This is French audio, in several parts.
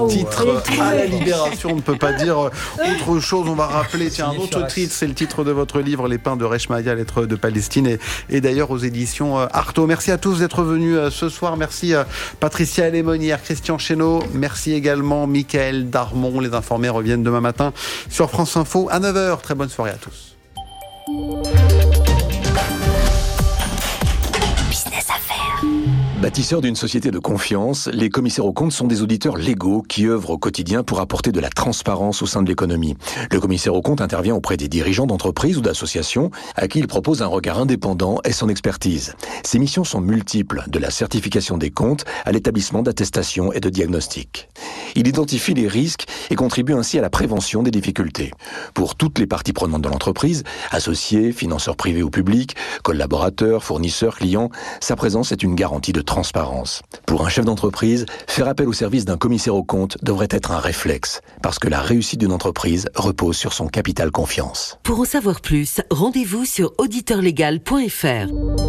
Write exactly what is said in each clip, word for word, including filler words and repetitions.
Titre à la Libération, on ne peut pas dire autre chose. On va rappeler, tiens, un autre titre, c'est le titre de votre livre, Les Pins de Reshmaïa, lettres de Palestine, et, et d'ailleurs aux éditions Artaud. Merci à tous d'être venus ce soir. Merci Patricia Lémonière, Christian Chesneau. Merci également Mickaël Darmon. Les informés reviennent demain matin sur France Info à neuf heures. Très bonne soirée à tous. Bâtisseurs d'une société de confiance, les commissaires aux comptes sont des auditeurs légaux qui œuvrent au quotidien pour apporter de la transparence au sein de l'économie. Le commissaire aux comptes intervient auprès des dirigeants d'entreprises ou d'associations à qui il propose un regard indépendant et son expertise. Ses missions sont multiples, de la certification des comptes à l'établissement d'attestation et de diagnostic. Il identifie les risques et contribue ainsi à la prévention des difficultés. Pour toutes les parties prenantes de l'entreprise, associés, financeurs privés ou publics, collaborateurs, fournisseurs, clients, sa présence est une garantie de transparence. Pour un chef d'entreprise, faire appel au service d'un commissaire aux comptes devrait être un réflexe, parce que la réussite d'une entreprise repose sur son capital confiance. Pour en savoir plus, rendez-vous sur auditeur légal point f r.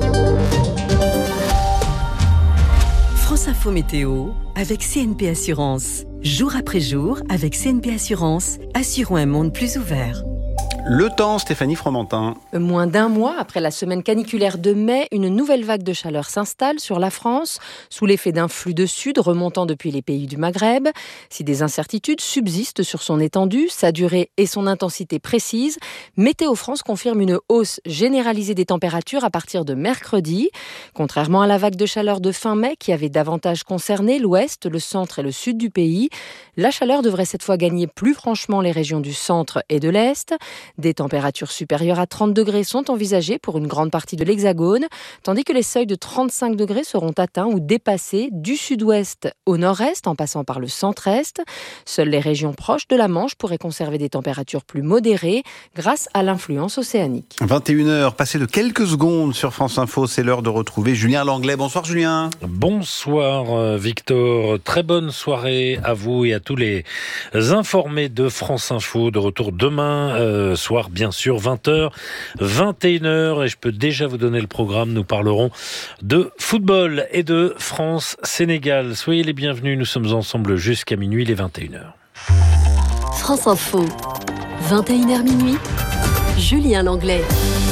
France Info Météo avec C N P Assurance. Jour après jour, avec C N P Assurance, assurons un monde plus ouvert. Le temps, Stéphanie Fromentin. Moins d'un mois après la semaine caniculaire de mai, une nouvelle vague de chaleur s'installe sur la France, sous l'effet d'un flux de sud remontant depuis les pays du Maghreb. Si des incertitudes subsistent sur son étendue, sa durée et son intensité précises, Météo France confirme une hausse généralisée des températures à partir de mercredi. Contrairement à la vague de chaleur de fin mai qui avait davantage concerné l'ouest, le centre et le sud du pays, la chaleur devrait cette fois gagner plus franchement les régions du centre et de l'est. Des températures supérieures à trente degrés sont envisagées pour une grande partie de l'Hexagone, tandis que les seuils de trente-cinq degrés seront atteints ou dépassés du sud-ouest au nord-est en passant par le centre-est. Seules les régions proches de la Manche pourraient conserver des températures plus modérées grâce à l'influence océanique. vingt et une heures, passées de quelques secondes sur France Info, c'est l'heure de retrouver Julien Langlais. Bonsoir Julien. Bonsoir Victor, très bonne soirée à vous et à tous les informés de France Info. De retour demain euh, soir, bien sûr, vingt heures, vingt et une heures, et je peux déjà vous donner le programme. Nous parlerons de football et de France-Sénégal. Soyez les bienvenus, nous sommes ensemble jusqu'à minuit, les vingt et une heures. France Info, vingt et une heures minuit, Julien Langlais.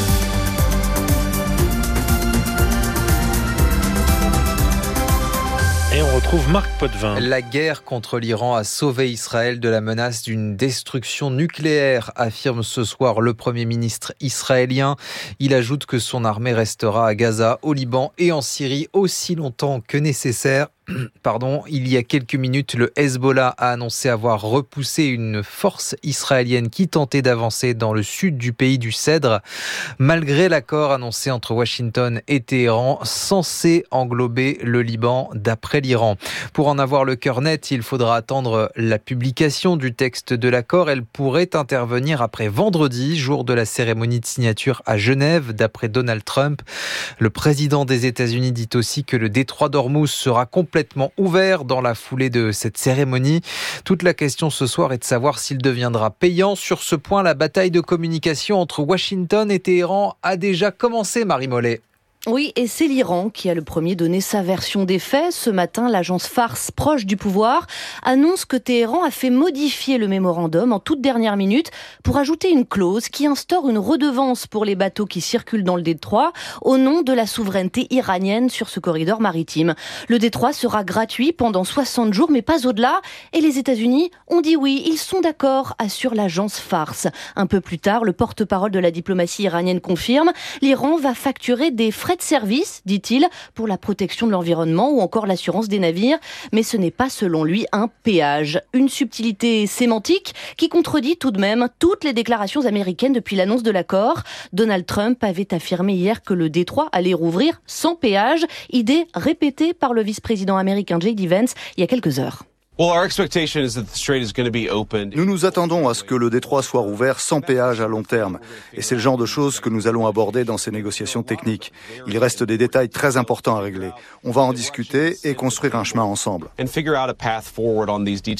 Et on retrouve Marc Potvin. La guerre contre l'Iran a sauvé Israël de la menace d'une destruction nucléaire, affirme ce soir le Premier ministre israélien. Il ajoute que son armée restera à Gaza, au Liban et en Syrie aussi longtemps que nécessaire. Pardon, il y a quelques minutes, le Hezbollah a annoncé avoir repoussé une force israélienne qui tentait d'avancer dans le sud du pays du Cèdre, malgré l'accord annoncé entre Washington et Téhéran, censé englober le Liban d'après l'Iran. Pour en avoir le cœur net, il faudra attendre la publication du texte de l'accord. Elle pourrait intervenir après vendredi, jour de la cérémonie de signature à Genève, d'après Donald Trump. Le président des États-Unis dit aussi que le détroit d'Ormuz sera complètement ouvert dans la foulée de cette cérémonie. Toute la question ce soir est de savoir s'il deviendra payant. Sur ce point, la bataille de communication entre Washington et Téhéran a déjà commencé, Marie Mollet. Oui, et c'est l'Iran qui a le premier donné sa version des faits. Ce matin, l'agence Fars, proche du pouvoir, annonce que Téhéran a fait modifier le mémorandum en toute dernière minute pour ajouter une clause qui instaure une redevance pour les bateaux qui circulent dans le détroit au nom de la souveraineté iranienne sur ce corridor maritime. Le détroit sera gratuit pendant soixante jours, mais pas au-delà. Et les États-Unis ont dit oui, ils sont d'accord, assure l'agence Fars. Un peu plus tard, le porte-parole de la diplomatie iranienne confirme, l'Iran va facturer des frais de service, dit-il, pour la protection de l'environnement ou encore l'assurance des navires, mais ce n'est pas selon lui un péage. Une subtilité sémantique qui contredit tout de même toutes les déclarations américaines depuis l'annonce de l'accord. Donald Trump avait affirmé hier que le détroit allait rouvrir sans péage, idée répétée par le vice-président américain J D Vance il y a quelques heures. Nous nous attendons à ce que le détroit soit rouvert sans péage à long terme. Et c'est le genre de choses que nous allons aborder dans ces négociations techniques. Il reste des détails très importants à régler. On va en discuter et construire un chemin ensemble.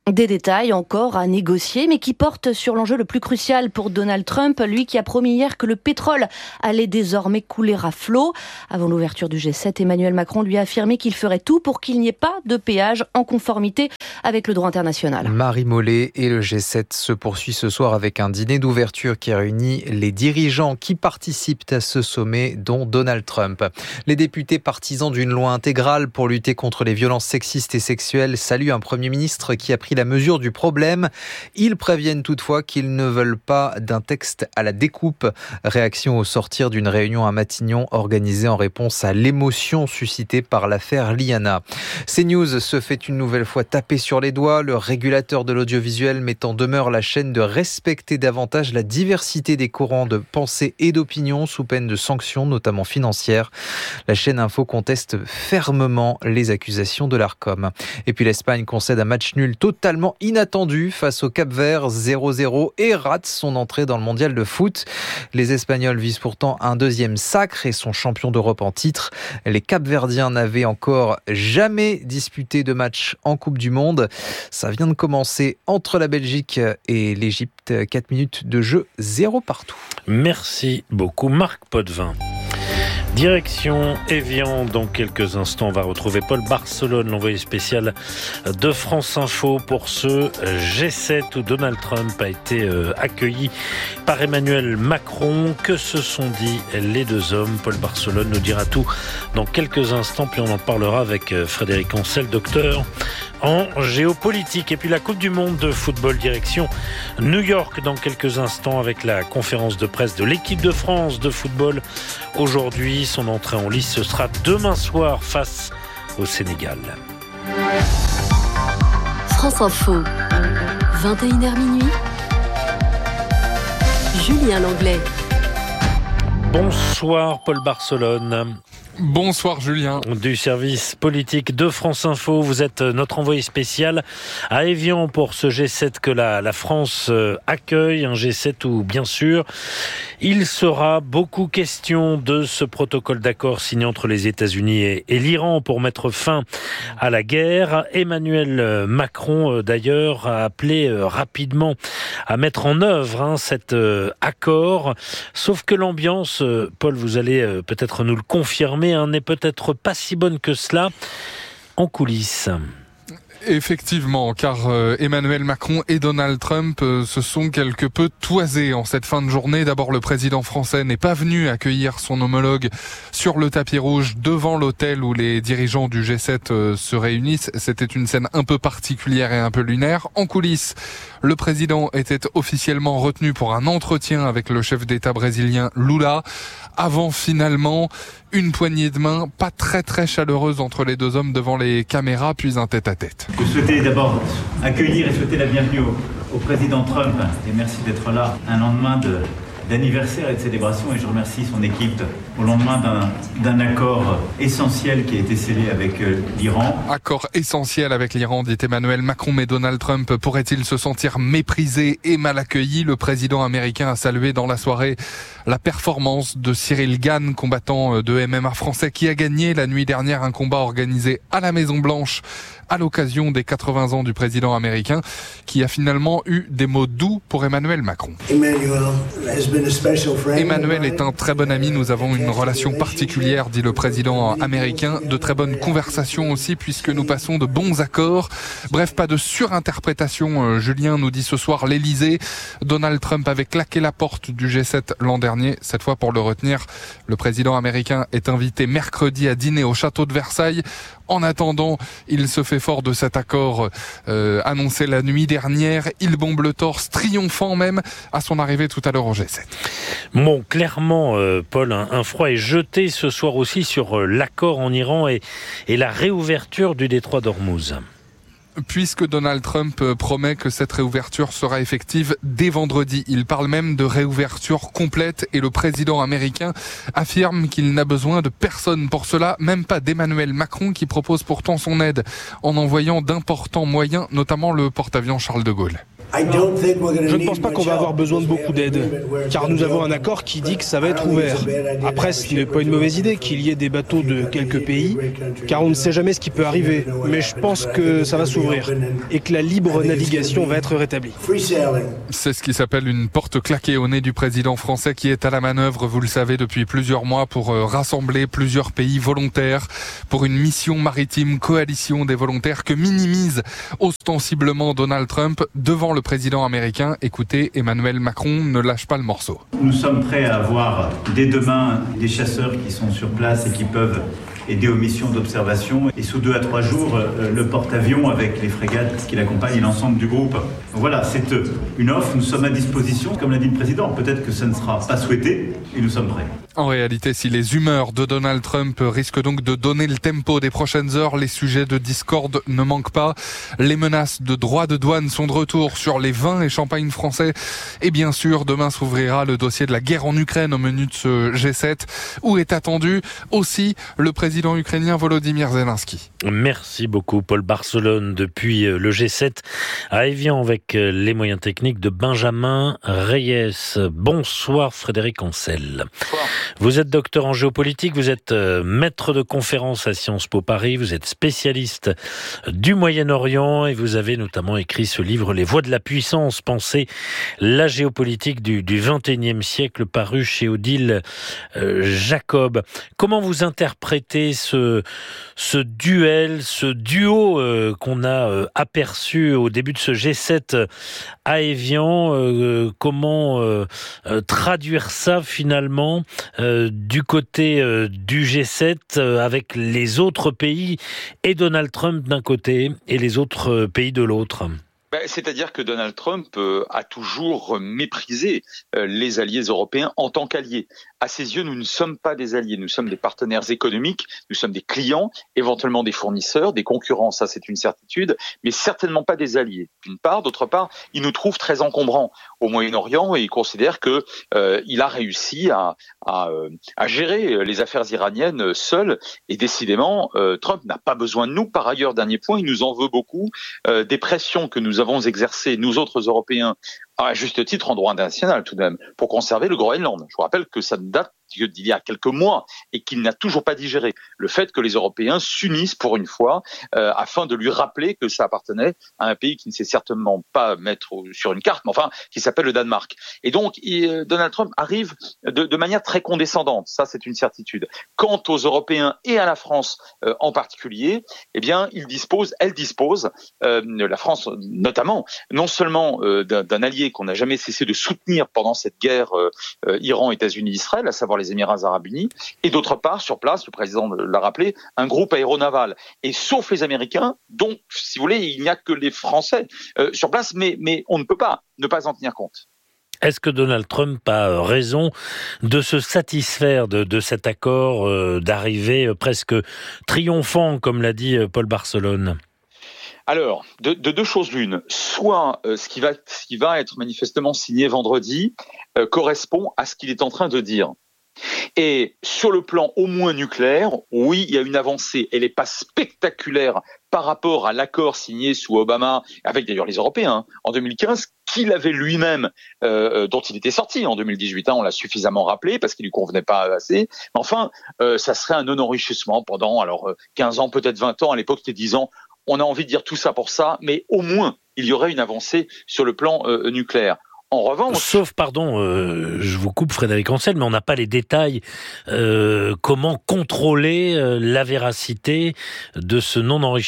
Des détails encore à négocier, mais qui portent sur l'enjeu le plus crucial pour Donald Trump, lui qui a promis hier que le pétrole allait désormais couler à flot. Avant l'ouverture du G sept, Emmanuel Macron lui a affirmé qu'il ferait tout pour qu'il n'y ait pas de péage en conformité avec le droit international. Marie Mollet et le G sept se poursuit ce soir avec un dîner d'ouverture qui réunit les dirigeants qui participent à ce sommet, dont Donald Trump. Les députés partisans d'une loi intégrale pour lutter contre les violences sexistes et sexuelles saluent un Premier ministre qui a pris la mesure du problème. Ils préviennent toutefois qu'ils ne veulent pas d'un texte à la découpe. Réaction au sortir d'une réunion à Matignon organisée en réponse à l'émotion suscitée par l'affaire Liana. CNews se fait une nouvelle fois taper sur les doigts. Le régulateur de l'audiovisuel met en demeure la chaîne de respecter davantage la diversité des courants de pensée et d'opinion sous peine de sanctions, notamment financières. La chaîne Info conteste fermement les accusations de l'Arcom. Et puis l'Espagne concède un match nul totalement inattendu face au Cap-Vert zéro zéro et rate son entrée dans le mondial de foot. Les Espagnols visent pourtant un deuxième sacre et sont champions d'Europe en titre. Les Cap-Verdiens n'avaient encore jamais disputé de match en Coupe du Monde. Ça vient de commencer entre la Belgique et l'Égypte. quatre minutes de jeu, zéro partout. Merci beaucoup Marc Potvin. Direction Évian, dans quelques instants, on va retrouver Paul Barcelone, l'envoyé spécial de France Info pour ce G sept où Donald Trump a été accueilli par Emmanuel Macron. Que se sont dit les deux hommes? Paul Barcelone nous dira tout dans quelques instants, puis on en parlera avec Frédéric Ancel, docteur en géopolitique. Et puis la Coupe du Monde de football, direction New York dans quelques instants avec la conférence de presse de l'équipe de France de football. Aujourd'hui, son entrée en lice, ce sera demain soir face au Sénégal. France Info, vingt et une heures minuit. Julien Langlais. Bonsoir Paul Barcelone. Bonsoir Julien. Du service politique de France Info, vous êtes notre envoyé spécial à Évian pour ce G sept que la, la France accueille, un G sept où bien sûr il sera beaucoup question de ce protocole d'accord signé entre les États-Unis et, et l'Iran pour mettre fin à la guerre. Emmanuel Macron d'ailleurs a appelé rapidement à mettre en œuvre hein, cet euh, accord, sauf que l'ambiance, euh, Paul, vous allez euh, peut-être nous le confirmer, n'est peut-être pas si bonne que cela en coulisses. Effectivement, car euh, Emmanuel Macron et Donald Trump euh, se sont quelque peu toisés en cette fin de journée. D'abord, le président français n'est pas venu accueillir son homologue sur le tapis rouge devant l'hôtel où les dirigeants du G sept euh, se réunissent. C'était une scène un peu particulière et un peu lunaire. En coulisses, le président était officiellement retenu pour un entretien avec le chef d'État brésilien Lula, avant finalement une poignée de main pas très très chaleureuse entre les deux hommes devant les caméras, puis un tête-à-tête. Je souhaitais d'abord accueillir et souhaiter la bienvenue au, au président Trump et merci d'être là un lendemain de, d'anniversaire et de célébration, et je remercie son équipe au lendemain d'un, d'un accord essentiel qui a été scellé avec euh, l'Iran. Accord essentiel avec l'Iran, dit Emmanuel Macron, mais Donald Trump pourrait-il se sentir méprisé et mal accueilli? Le président américain a salué dans la soirée la performance de Cyril Gane, combattant de M M A français qui a gagné la nuit dernière un combat organisé à la Maison-Blanche à l'occasion des quatre-vingts ans du président américain, qui a finalement eu des mots doux pour Emmanuel Macron. Emmanuel est un très bon ami, nous avons une relation particulière, dit le président américain, de très bonnes conversations aussi puisque nous passons de bons accords. Bref, pas de surinterprétation, Julien, nous dit ce soir l'Élysée. Donald Trump avait claqué la porte du G sept l'an dernier, cette fois pour le retenir. Le président américain est invité mercredi à dîner au château de Versailles. En attendant, il se fait fort de cet accord euh, annoncé la nuit dernière. Il bombe le torse, triomphant même à son arrivée tout à l'heure au G sept. Bon, clairement, euh, Paul, un, un froid est jeté ce soir aussi sur euh, l'accord en Iran et, et la réouverture du détroit d'Ormuz. Puisque Donald Trump promet que cette réouverture sera effective dès vendredi. Il parle même de réouverture complète et le président américain affirme qu'il n'a besoin de personne pour cela, même pas d'Emmanuel Macron qui propose pourtant son aide en envoyant d'importants moyens, notamment le porte-avions Charles de Gaulle. Je ne pense pas qu'on va avoir besoin de beaucoup d'aide, car nous avons un accord qui dit que ça va être ouvert. Après, ce n'est pas une mauvaise idée qu'il y ait des bateaux de quelques pays, car on ne sait jamais ce qui peut arriver. Mais je pense que ça va s'ouvrir et que la libre navigation va être rétablie. C'est ce qui s'appelle une porte claquée au nez du président français qui est à la manœuvre, vous le savez, depuis plusieurs mois pour rassembler plusieurs pays volontaires pour une mission maritime coalition des volontaires que minimise ostensiblement Donald Trump devant le président américain. Écoutez, Emmanuel Macron ne lâche pas le morceau. Nous sommes prêts à avoir dès demain des chasseurs qui sont sur place et qui peuvent aider aux missions d'observation. Et sous deux à trois jours, le porte-avions avec les frégates qui l'accompagnent et l'ensemble du groupe. Donc voilà, c'est une offre, nous sommes à disposition. Comme l'a dit le président, peut-être que ça ne sera pas souhaité et nous sommes prêts. En réalité, si les humeurs de Donald Trump risquent donc de donner le tempo des prochaines heures, les sujets de discorde ne manquent pas. Les menaces de droits de douane sont de retour sur les vins et champagnes français. Et bien sûr, demain s'ouvrira le dossier de la guerre en Ukraine au menu de ce G sept, où est attendu aussi le président ukrainien Volodymyr Zelensky. Merci beaucoup Paul Barcelone depuis le G sept à Évian avec les moyens techniques de Benjamin Reyes. Bonsoir Frédéric Ancel. Bonsoir. Vous êtes docteur en géopolitique, vous êtes maître de conférence à Sciences Po Paris, vous êtes spécialiste du Moyen-Orient et vous avez notamment écrit ce livre Les Voies de la puissance, penser la géopolitique du, du vingt et unième siècle, paru chez Odile euh, Jacob. Comment vous interprétez ce, ce duel, ce duo euh, qu'on a euh, aperçu au début de ce G sept à Évian? euh, Comment euh, euh, traduire ça finalement euh, du côté euh, du G sept euh, avec les autres pays et Donald Trump d'un côté et les autres euh, pays de l'autre? C'est-à-dire que Donald Trump euh, a toujours méprisé euh, les alliés européens en tant qu'alliés. À ses yeux, nous ne sommes pas des alliés, nous sommes des partenaires économiques, nous sommes des clients, éventuellement des fournisseurs, des concurrents, ça c'est une certitude, mais certainement pas des alliés. D'une part, d'autre part, il nous trouve très encombrants au Moyen-Orient et il considère que euh, il a réussi à, à, à gérer les affaires iraniennes seul. Et décidément, euh, Trump n'a pas besoin de nous. Par ailleurs, dernier point, il nous en veut beaucoup euh, des pressions que nous avons exercées, nous autres Européens, à juste titre en droit international tout de même, pour conserver le Groenland. Je vous rappelle que ça date d'il y a quelques mois et qu'il n'a toujours pas digéré le fait que les Européens s'unissent pour une fois euh, afin de lui rappeler que ça appartenait à un pays qui ne sait certainement pas mettre sur une carte, mais enfin qui s'appelle le Danemark. Et donc il, Donald Trump arrive de, de manière très condescendante, ça c'est une certitude. Quant aux Européens et à la France euh, en particulier, eh bien il dispose, elle dispose, euh, la France notamment, non seulement euh, d'un, d'un allié qu'on n'a jamais cessé de soutenir pendant cette guerre euh, euh, Iran-États-Unis-Israël, à savoir les Émirats arabes unis, et d'autre part, sur place, le président l'a rappelé, un groupe aéronaval. Et sauf les Américains, dont, si vous voulez, il n'y a que les Français euh, sur place, mais, mais on ne peut pas ne pas en tenir compte. Est-ce que Donald Trump a raison de se satisfaire de, de cet accord, euh, d'arriver presque triomphant, comme l'a dit Paul Barcelone ? Alors, de, de deux choses l'une. Soit euh, ce qui va, ce qui va être manifestement signé vendredi euh, correspond à ce qu'il est en train de dire. Et sur le plan au moins nucléaire, oui, il y a une avancée. Elle n'est pas spectaculaire par rapport à l'accord signé sous Obama, avec d'ailleurs les Européens, hein, en deux mille quinze, qu'il avait lui-même, euh, dont il était sorti en deux mille dix-huit. Hein, on l'a suffisamment rappelé parce qu'il lui convenait pas assez. Mais enfin, euh, ça serait un non-enrichissement pendant alors quinze ans, peut-être vingt ans. À l'époque, c'était dix ans. On a envie de dire tout ça pour ça, mais au moins, il y aurait une avancée sur le plan euh, nucléaire. En revanche... Sauf, pardon, euh, je vous coupe Frédéric Ancel, mais on n'a pas les détails. Euh, comment contrôler euh, la véracité de ce non-enrichissement ?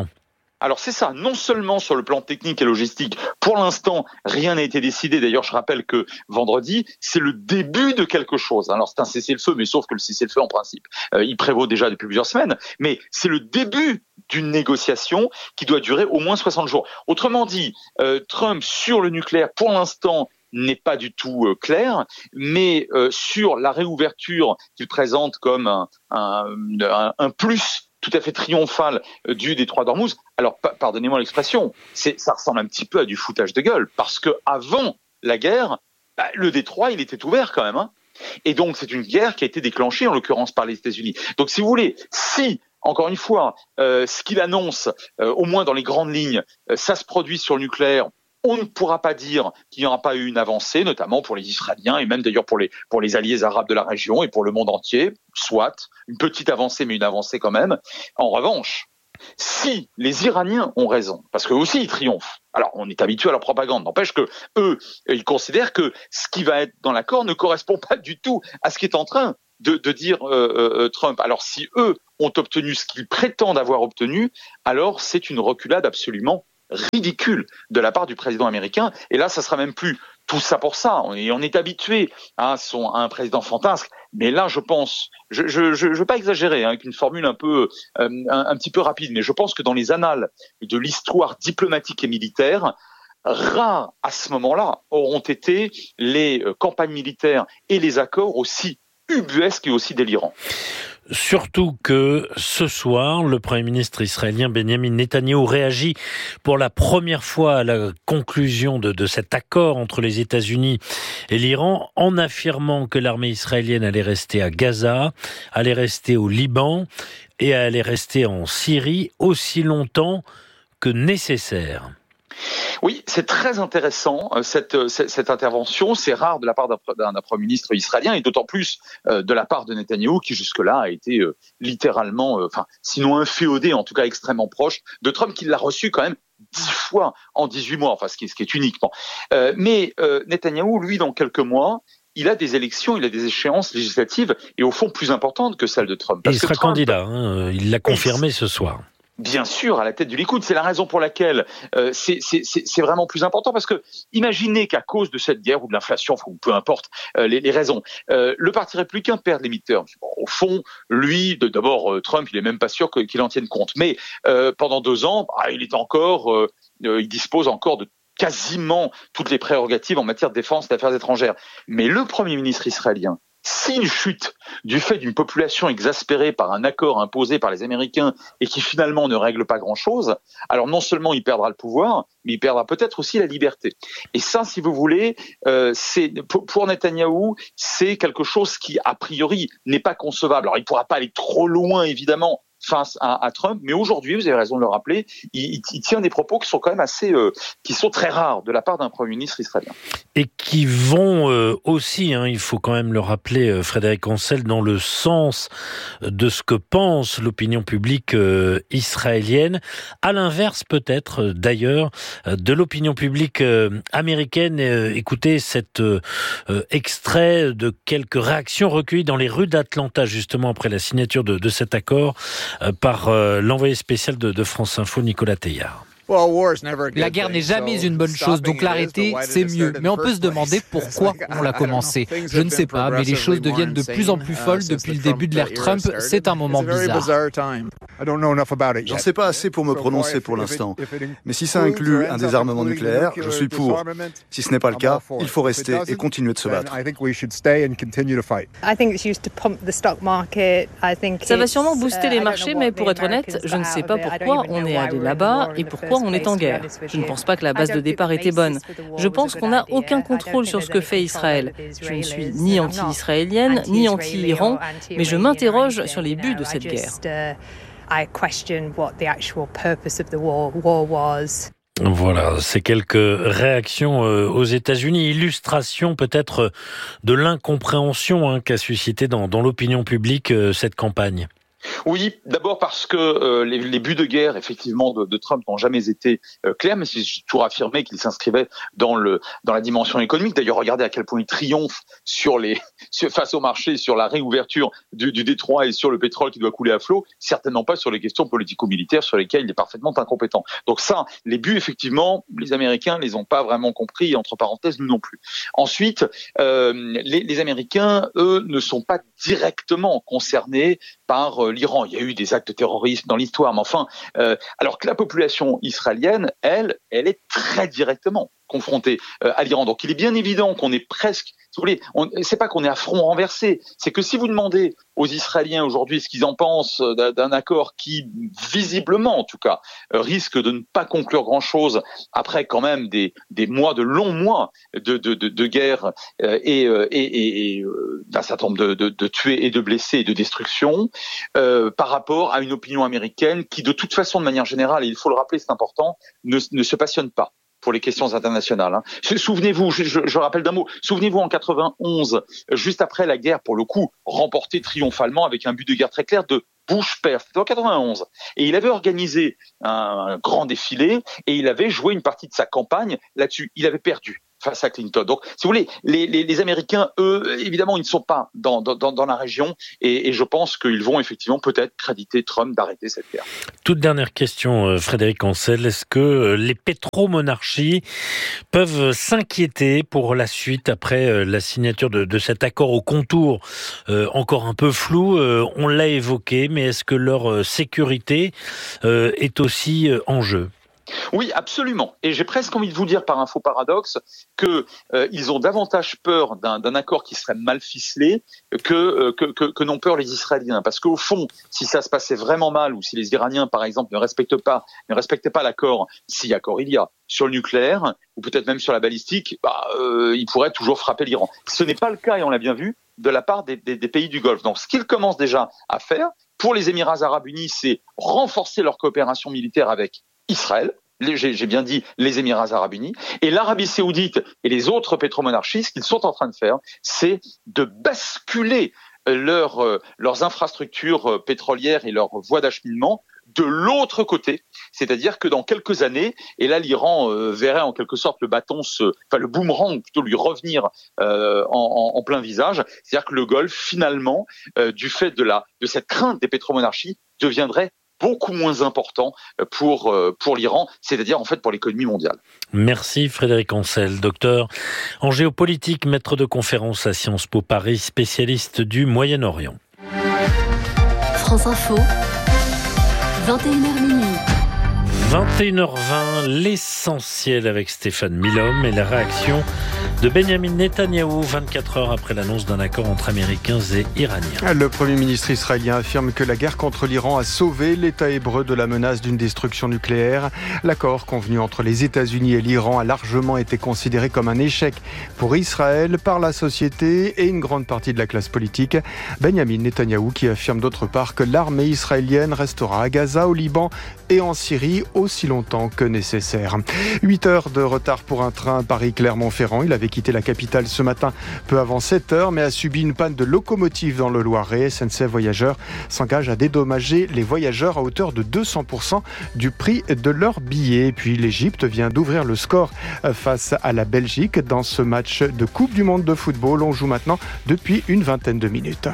Alors c'est ça, non seulement sur le plan technique et logistique, pour l'instant rien n'a été décidé, d'ailleurs je rappelle que vendredi c'est le début de quelque chose, alors c'est un cessez-le-feu mais sauf que le cessez-le-feu en principe euh, il prévaut déjà depuis plusieurs semaines, mais c'est le début d'une négociation qui doit durer au moins soixante jours. Autrement dit, euh, Trump sur le nucléaire pour l'instant n'est pas du tout euh, clair, mais euh, sur la réouverture qu'il présente comme un, un, un, un plus tout à fait triomphal du détroit d'Ormuz. Alors, pa- pardonnez-moi l'expression, c'est, ça ressemble un petit peu à du foutage de gueule, parce que avant la guerre, bah, le détroit, il était ouvert quand même, hein. Et donc, c'est une guerre qui a été déclenchée, en l'occurrence, par les États-Unis. Donc, si vous voulez, si, encore une fois, euh, ce qu'il annonce, euh, au moins dans les grandes lignes, euh, ça se produit sur le nucléaire, On ne pourra pas dire qu'il n'y aura pas eu une avancée, notamment pour les Israéliens et même d'ailleurs pour les, pour les alliés arabes de la région et pour le monde entier, soit une petite avancée, mais une avancée quand même. En revanche, si les Iraniens ont raison, parce qu'eux aussi ils triomphent, alors on est habitué à leur propagande, n'empêche que eux, ils considèrent que ce qui va être dans l'accord ne correspond pas du tout à ce qui est en train de, de dire euh, euh, Trump. Alors si eux ont obtenu ce qu'ils prétendent avoir obtenu, alors c'est une reculade absolument ridicule de la part du président américain. Et là, ça sera même plus tout ça pour ça. Et on est habitué à, son, à un président fantasque. Mais là, je pense, je ne je, je, je veux pas exagérer, hein, avec une formule un peu, euh, un, un petit peu rapide, mais je pense que dans les annales de l'histoire diplomatique et militaire, rares à ce moment-là auront été les euh, campagnes militaires et les accords aussi ubuesques et aussi délirants. Surtout que ce soir, le Premier ministre israélien Benjamin Netanyahou réagit pour la première fois à la conclusion de, de cet accord entre les États-Unis et l'Iran, en affirmant que l'armée israélienne allait rester à Gaza, allait rester au Liban et allait rester en Syrie aussi longtemps que nécessaire. Oui, c'est très intéressant cette, cette, cette intervention. C'est rare de la part d'un, d'un, d'un Premier ministre israélien et d'autant plus euh, de la part de Netanyahou qui jusque-là a été euh, littéralement, euh, enfin sinon inféodé, en tout cas extrêmement proche de Trump, qui l'a reçu quand même dix fois en dix-huit mois, enfin ce qui est, ce qui est unique. Bon. Euh, mais euh, Netanyahou, lui, dans quelques mois, il a des élections, il a des échéances législatives et au fond plus importantes que celles de Trump. Parce et il sera Trump, candidat, hein, il l'a confirmé ce soir. Bien sûr, à la tête du Likoud, c'est la raison pour laquelle euh, c'est, c'est, c'est, c'est vraiment plus important, parce que imaginez qu'à cause de cette guerre ou de l'inflation, ou peu importe euh, les, les raisons, euh, le Parti républicain perd les midterms. Bon, au fond, lui, de, d'abord euh, Trump, il est même pas sûr que, qu'il en tienne compte, mais euh, pendant deux ans, bah, il est encore, euh, euh, il dispose encore de quasiment toutes les prérogatives en matière de défense et d'affaires étrangères. Mais le Premier ministre israélien, s'il chute du fait d'une population exaspérée par un accord imposé par les Américains et qui finalement ne règle pas grand-chose, alors non seulement il perdra le pouvoir, mais il perdra peut-être aussi la liberté. Et ça, si vous voulez, euh, c'est pour Netanyahou, c'est quelque chose qui, a priori, n'est pas concevable. Alors il ne pourra pas aller trop loin, évidemment, face à, à Trump, mais aujourd'hui, vous avez raison de le rappeler, il, il tient des propos qui sont quand même assez, euh, qui sont très rares de la part d'un Premier ministre israélien. Et qui vont euh, aussi, hein, il faut quand même le rappeler, euh, Frédéric Ancel, dans le sens de ce que pense l'opinion publique euh, israélienne, à l'inverse peut-être euh, d'ailleurs euh, de l'opinion publique euh, américaine. Euh, écoutez cet euh, euh, extrait de quelques réactions recueillies dans les rues d'Atlanta, justement après la signature de, de cet accord, par euh, l'envoyé spécial de, de France Info, Nicolas Teillard. La guerre n'est jamais une bonne chose, donc l'arrêter, c'est mieux. Mais on peut se demander pourquoi on l'a commencé. Je ne sais pas, mais les choses deviennent de plus en plus folles depuis le début de l'ère Trump. C'est un moment bizarre. J'en sais pas assez pour me prononcer pour l'instant. Mais si ça inclut un désarmement nucléaire, je suis pour. Si ce n'est pas le cas, il faut rester et continuer de se battre. Ça va sûrement booster les marchés, mais pour être honnête, je ne sais pas pourquoi on est allé là-bas et pourquoi on est en guerre. Je ne pense pas que la base de départ était bonne. Je pense qu'on n'a aucun contrôle sur ce que fait Israël. Je ne suis ni anti-israélienne, ni anti-Iran, mais je m'interroge sur les buts de cette guerre. Voilà, c'est quelques réactions aux États-Unis, illustration peut-être de l'incompréhension hein, qu'a suscité dans, dans l'opinion publique cette campagne. Oui, d'abord parce que euh, les, les buts de guerre, effectivement, de, de Trump n'ont jamais été euh, clairs, mais c'est toujours affirmé qu'il s'inscrivait dans le dans la dimension économique. D'ailleurs, regardez à quel point il triomphe sur les sur, face au marché, sur la réouverture du, du détroit et sur le pétrole qui doit couler à flot, certainement pas sur les questions politico-militaires sur lesquelles il est parfaitement incompétent. Donc ça, les buts, effectivement, les Américains les ont pas vraiment compris, et entre parenthèses, nous non plus. Ensuite, euh, les, les Américains, eux, ne sont pas directement concernés par euh, l'Iran. Il y a eu des actes de terrorisme dans l'histoire, mais enfin, euh, alors que la population israélienne, elle, elle est très directement confrontée euh, à l'Iran. Donc il est bien évident qu'on est presque, si vous voulez, on, c'est pas qu'on est à front renversé, c'est que si vous demandez aux Israéliens aujourd'hui ce qu'ils en pensent d'un, d'un accord qui, visiblement en tout cas, euh, risque de ne pas conclure grand-chose après quand même des, des mois, de longs mois de, de, de, de guerre euh, et, euh, et, et, et euh, d'un certain nombre de, de, de tués et de blessés et de destruction, euh, par rapport à une opinion américaine qui, de toute façon, de manière générale, et il faut le rappeler, c'est important, ne, ne se passionne pas pour les questions internationales. Hein. Souvenez-vous, je, je, je rappelle d'un mot, souvenez-vous en quatre-vingt-onze, juste après la guerre, pour le coup, remportée triomphalement avec un but de guerre très clair de Bush père, c'était en quatre-vingt-onze. Et il avait organisé un, un grand défilé et il avait joué une partie de sa campagne là-dessus. Il avait perdu face à Clinton. Donc, si vous voulez, les, les, les Américains, eux, évidemment, ils ne sont pas dans, dans, dans la région et, et je pense qu'ils vont effectivement peut-être créditer Trump d'arrêter cette guerre. Toute dernière question, Frédéric Ancel. Est-ce que les pétromonarchies peuvent s'inquiéter pour la suite après la signature de, de cet accord au contour euh, encore un peu flou? euh, On l'a évoqué, mais est-ce que leur sécurité euh, est aussi en jeu? Oui, absolument. Et j'ai presque envie de vous dire par un faux paradoxe que euh, ils ont davantage peur d'un, d'un accord qui serait mal ficelé que, euh, que, que, que n'ont peur les Israéliens. Parce qu'au fond, si ça se passait vraiment mal ou si les Iraniens, par exemple, ne respectent pas, ne respectaient pas l'accord, si accord il y a sur le nucléaire ou peut-être même sur la balistique, bah, euh, ils pourraient toujours frapper l'Iran. Ce n'est pas le cas, et on l'a bien vu, de la part des, des, des pays du Golfe. Donc, ce qu'ils commencent déjà à faire pour les Émirats arabes unis, c'est renforcer leur coopération militaire avec Israël. J'ai, j'ai bien dit les Émirats arabes unis, et l'Arabie saoudite et les autres pétromonarchies, ce qu'ils sont en train de faire, c'est de basculer leur, euh, leurs infrastructures pétrolières et leurs voies d'acheminement de l'autre côté, c'est-à-dire que dans quelques années, et là l'Iran euh, verrait en quelque sorte le bâton, se, enfin le boomerang plutôt lui revenir euh, en, en, en plein visage, c'est-à-dire que le Golfe finalement, euh, du fait de la de cette crainte des pétromonarchies, deviendrait beaucoup moins important pour pour l'Iran, c'est-à-dire en fait pour l'économie mondiale. Merci Frédéric Ancel, docteur en géopolitique, maître de conférence à Sciences Po Paris, spécialiste du Moyen-Orient. France Info, vingt et une heures minuit. vingt et une heures vingt, l'essentiel avec Stéphane Milhomme et la réaction de Benjamin Netanyahou, vingt-quatre heures après l'annonce d'un accord entre Américains et Iraniens. Le Premier ministre israélien affirme que la guerre contre l'Iran a sauvé l'État hébreu de la menace d'une destruction nucléaire. L'accord convenu entre les États-Unis et l'Iran a largement été considéré comme un échec pour Israël par la société et une grande partie de la classe politique. Benjamin Netanyahou qui affirme d'autre part que l'armée israélienne restera à Gaza, au Liban et en Syrie aussi longtemps que nécessaire. huit heures de retard pour un train Paris-Clermont-Ferrand. Il avait quitté la capitale ce matin peu avant sept heures, mais a subi une panne de locomotive dans le Loiret. S N C F Voyageurs s'engage à dédommager les voyageurs à hauteur de deux cents pour cent du prix de leur billet. Puis l'Égypte vient d'ouvrir le score face à la Belgique dans ce match de Coupe du Monde de football. On joue maintenant depuis une vingtaine de minutes.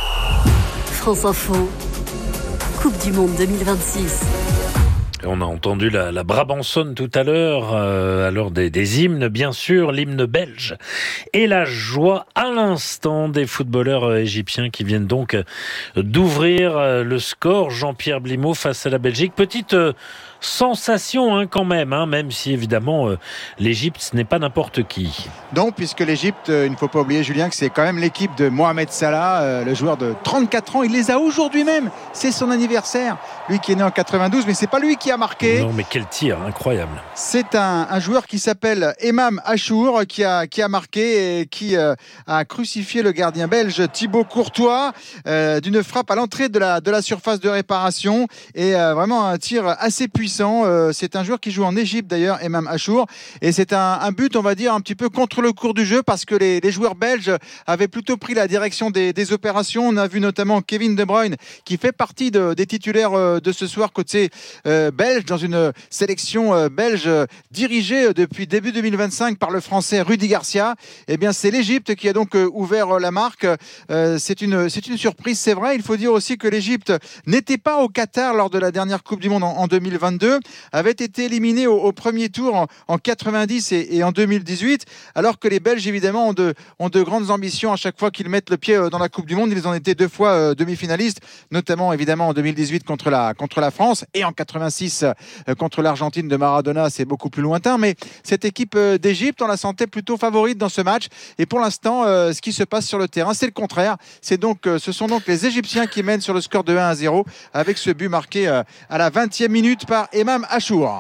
France Info, Coupe du Monde deux mille vingt-six. On a entendu la, la Brabançonne tout à l'heure, euh, alors des, des hymnes, bien sûr, l'hymne belge. Et la joie à l'instant des footballeurs égyptiens qui viennent donc d'ouvrir le score. Jean-Pierre Blimaud face à la Belgique. Petite euh, sensation hein, quand même, hein, même si évidemment euh, l'Égypte ce n'est pas n'importe qui. Non, puisque l'Égypte, euh, il ne faut pas oublier Julien que c'est quand même l'équipe de Mohamed Salah, euh, le joueur de trente-quatre ans. Il les a aujourd'hui même, c'est son anniversaire. Lui qui est né en quatre-vingt-douze, mais c'est pas lui qui a marqué. Non mais quel tir, incroyable. C'est un, un joueur qui s'appelle Emam Achour qui a, qui a marqué et qui euh, a crucifié le gardien belge Thibaut Courtois euh, d'une frappe à l'entrée de la, de la surface de réparation et euh, vraiment un tir assez puissant. Euh, c'est un joueur qui joue en Égypte d'ailleurs, Emam Achour, et c'est un, un but on va dire un petit peu contre le cours du jeu parce que les, les joueurs belges avaient plutôt pris la direction des, des opérations. On a vu notamment Kevin De Bruyne qui fait partie de, des titulaires euh, de ce soir côté euh, belge dans une sélection euh, belge euh, dirigée depuis début deux mille vingt-cinq par le français Rudy Garcia. Eh bien c'est l'Égypte qui a donc euh, ouvert euh, la marque. Euh, c'est une, c'est une surprise, c'est vrai. Il faut dire aussi que l'Égypte n'était pas au Qatar lors de la dernière Coupe du Monde en, en deux mille vingt-deux, avait été éliminé au, au premier tour en, en quatre-vingt-dix et, et en deux mille dix-huit, alors que les Belges évidemment ont de, ont de grandes ambitions à chaque fois qu'ils mettent le pied dans la Coupe du Monde. Ils ont été deux fois euh, demi-finalistes, notamment évidemment en deux mille dix-huit contre la, contre la France et en quatre-vingt-six euh, contre l'Argentine de Maradona. C'est beaucoup plus lointain, mais cette équipe euh, d'Égypte, on la sentait plutôt favorite dans ce match, et pour l'instant euh, ce qui se passe sur le terrain c'est le contraire. C'est donc, euh, ce sont donc les Égyptiens qui mènent sur le score de un à zéro avec ce but marqué euh, à la vingtième minute par par Emam Achour.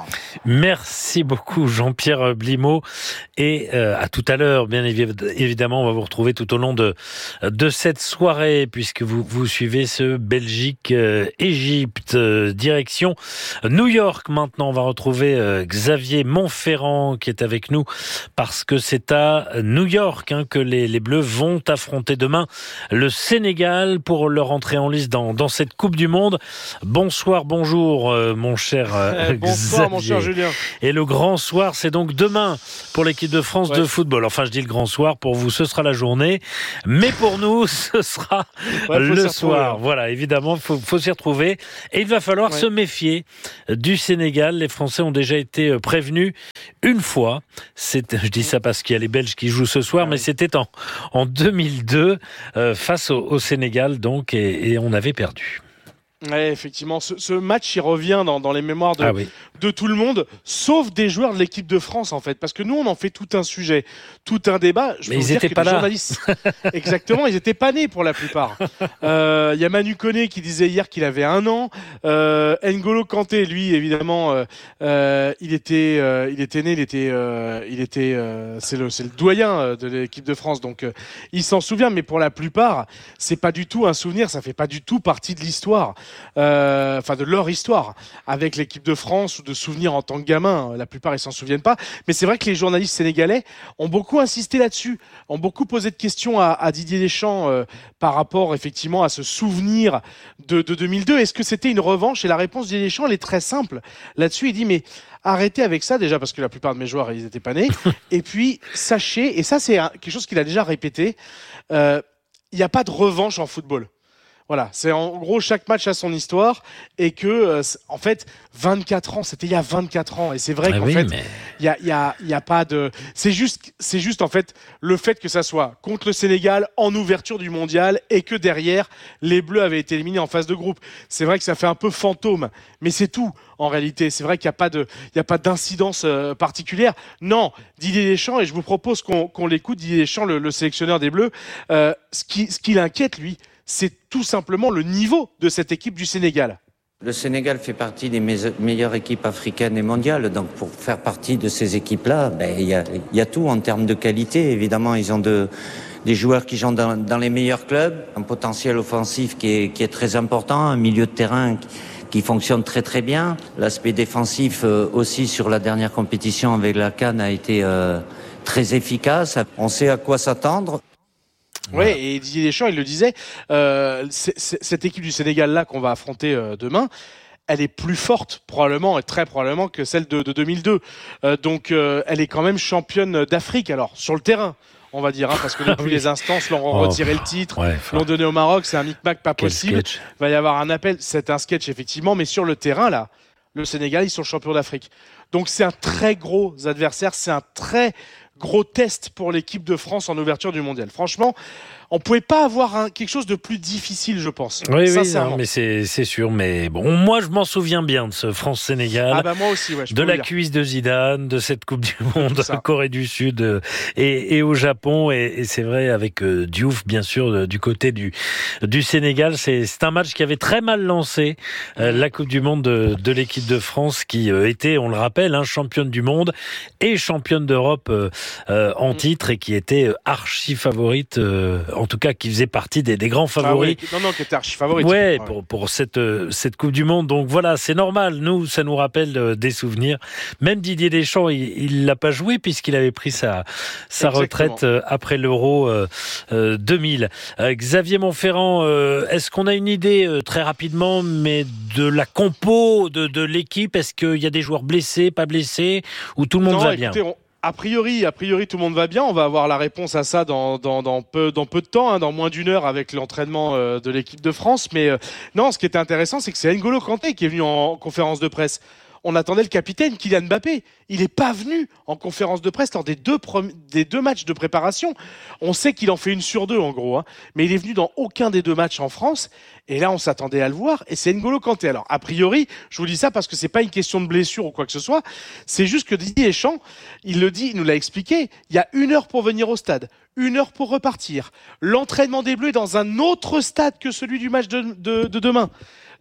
Merci beaucoup Jean-Pierre Blimaud et euh, à tout à l'heure. Bien évidemment, on va vous retrouver tout au long de de cette soirée puisque vous vous suivez ce Belgique-Égypte. Euh, direction New York maintenant. On va retrouver euh, Xavier Montferrand qui est avec nous parce que c'est à New York hein, que les, les Bleus vont affronter demain le Sénégal pour leur entrée en lice dans, dans cette Coupe du Monde. Bonsoir, bonjour euh, mon cher euh, Bonsoir Xavier. mon cher Julien. Et le grand soir, c'est donc demain pour l'équipe de France ouais. de football. Enfin, je dis le grand soir, pour vous, ce sera la journée. Mais pour nous, ce sera ouais, le soir. Voilà, évidemment, il faut, faut s'y retrouver. Et il va falloir ouais. se méfier du Sénégal. Les Français ont déjà été prévenus une fois. C'est, je dis ça parce qu'il y a les Belges qui jouent ce soir, ouais. mais c'était en, en deux mille deux euh, face au, au Sénégal, donc, et, et on avait perdu. Ouais, effectivement, ce, ce match il revient dans, dans les mémoires de, ah oui. de tout le monde, sauf des joueurs de l'équipe de France en fait, parce que nous on en fait tout un sujet, tout un débat. Je Mais ils n'étaient pas là. Journalistes... Exactement, ils n'étaient pas nés pour la plupart. Il euh, y a Manu Koné qui disait hier qu'il avait un an. Euh, N'Golo Kanté, lui évidemment, euh, euh, il était, euh, il était né, il était, euh, il était, euh, c'est le, c'est le doyen de l'équipe de France, donc euh, il s'en souvient. Mais pour la plupart, c'est pas du tout un souvenir, ça fait pas du tout partie de l'histoire. Euh, enfin de leur histoire avec l'équipe de France ou de souvenirs en tant que gamin. La plupart ils s'en souviennent pas, mais c'est vrai que les journalistes sénégalais ont beaucoup insisté là-dessus, ont beaucoup posé de questions à, à Didier Deschamps euh, par rapport effectivement à ce souvenir de, de deux mille deux. Est-ce que c'était une revanche? Et la réponse de Didier Deschamps elle est très simple là-dessus. Il dit mais arrêtez avec ça déjà parce que la plupart de mes joueurs ils étaient pas nés. Et puis sachez, et ça c'est un, quelque chose qu'il a déjà répété, il euh, n'y a pas de revanche en football. Voilà, c'est en gros chaque match a son histoire et que euh, en fait vingt-quatre ans, c'était il y a vingt-quatre ans et c'est vrai ah qu'en oui, fait il mais... y a il y a il y a pas de c'est juste c'est juste en fait le fait que ça soit contre le Sénégal en ouverture du mondial et que derrière les Bleus avaient été éliminés en phase de groupe. C'est vrai que ça fait un peu fantôme, mais c'est tout en réalité. C'est vrai qu'il y a pas de il y a pas d'incidence euh, particulière. Non, Didier Deschamps et je vous propose qu'on qu'on l'écoute Didier Deschamps le, le sélectionneur des Bleus, euh, ce qui ce qui l'inquiète lui, c'est tout simplement le niveau de cette équipe du Sénégal. Le Sénégal fait partie des me- meilleures équipes africaines et mondiales. Donc pour faire partie de ces équipes-là, ben, il y a, y a tout en termes de qualité. Évidemment, ils ont de, des joueurs qui jouent dans, dans les meilleurs clubs, un potentiel offensif qui est, qui est très important, un milieu de terrain qui, qui fonctionne très très bien. L'aspect défensif euh, aussi sur la dernière compétition avec la CAN a été euh, très efficace. On sait à quoi s'attendre. Voilà. Oui, et Didier Deschamps, il le disait, euh, c'est, c'est, cette équipe du Sénégal-là qu'on va affronter euh, demain, elle est plus forte probablement et très probablement que celle de, de deux mille deux. Euh, donc euh, elle est quand même championne d'Afrique, alors sur le terrain. On va dire, hein, parce que depuis oui. les instances l'ont oh, retiré le titre, ouais, l'ont donné au Maroc, c'est un micmac pas possible. Sketch. Il va y avoir un appel, c'est un sketch effectivement, mais sur le terrain là, le Sénégal, ils sont champions d'Afrique. Donc c'est un très gros adversaire, c'est un très gros test pour l'équipe de France en ouverture du mondial. Franchement, on pouvait pas avoir un, quelque chose de plus difficile, je pense. Oui, oui, non, mais c'est, c'est sûr. Mais bon, moi, je m'en souviens bien de ce France-Sénégal. Ah bah moi aussi, ouais. Je de la cuisse de Zidane, de cette Coupe du Monde, en Corée du Sud euh, et, et au Japon. Et, et c'est vrai, avec euh, Diouf, bien sûr, de, du côté du, du Sénégal. C'est, c'est un match qui avait très mal lancé euh, la Coupe du Monde de, de l'équipe de France, qui euh, était, on le rappelle, hein, championne du monde et championne d'Europe euh, euh, en titre, et qui était archi favorite. Euh, en tout cas qui faisait partie des, des grands favoris. Ah oui, non, non, qui était archi favorite. Ouais, ouais. Pour, pour cette, cette Coupe du Monde. Donc voilà, c'est normal. Nous, ça nous rappelle des souvenirs. Même Didier Deschamps, il, il l'a pas joué puisqu'il avait pris sa, sa retraite après l'Euro euh, deux mille. Euh, Xavier Montferrand, euh, est-ce qu'on a une idée euh, très rapidement, mais de la compo de, de l'équipe? Est-ce qu'il y a des joueurs blessés, pas blessés, ou tout le monde non, va écoutez, bien? on... A priori, a priori, tout le monde va bien. On va avoir la réponse à ça dans, dans, dans, peu, dans peu de temps, hein, dans moins d'une heure avec l'entraînement euh, de l'équipe de France. Mais euh, non, ce qui était intéressant, c'est que c'est N'Golo Kanté qui est venu en conférence de presse. On attendait le capitaine Kylian Mbappé. Il n'est pas venu en conférence de presse lors des deux, prom- des deux matchs de préparation. On sait qu'il en fait une sur deux en gros, hein, mais il est venu dans aucun des deux matchs en France. Et là, on s'attendait à le voir. Et c'est N'Golo Kanté. Alors, a priori, je vous dis ça parce que c'est pas une question de blessure ou quoi que ce soit. C'est juste que Didier Deschamps, il le dit, il nous l'a expliqué. Il y a une heure pour venir au stade, une heure pour repartir. L'entraînement des Bleus est dans un autre stade que celui du match de, de, de demain.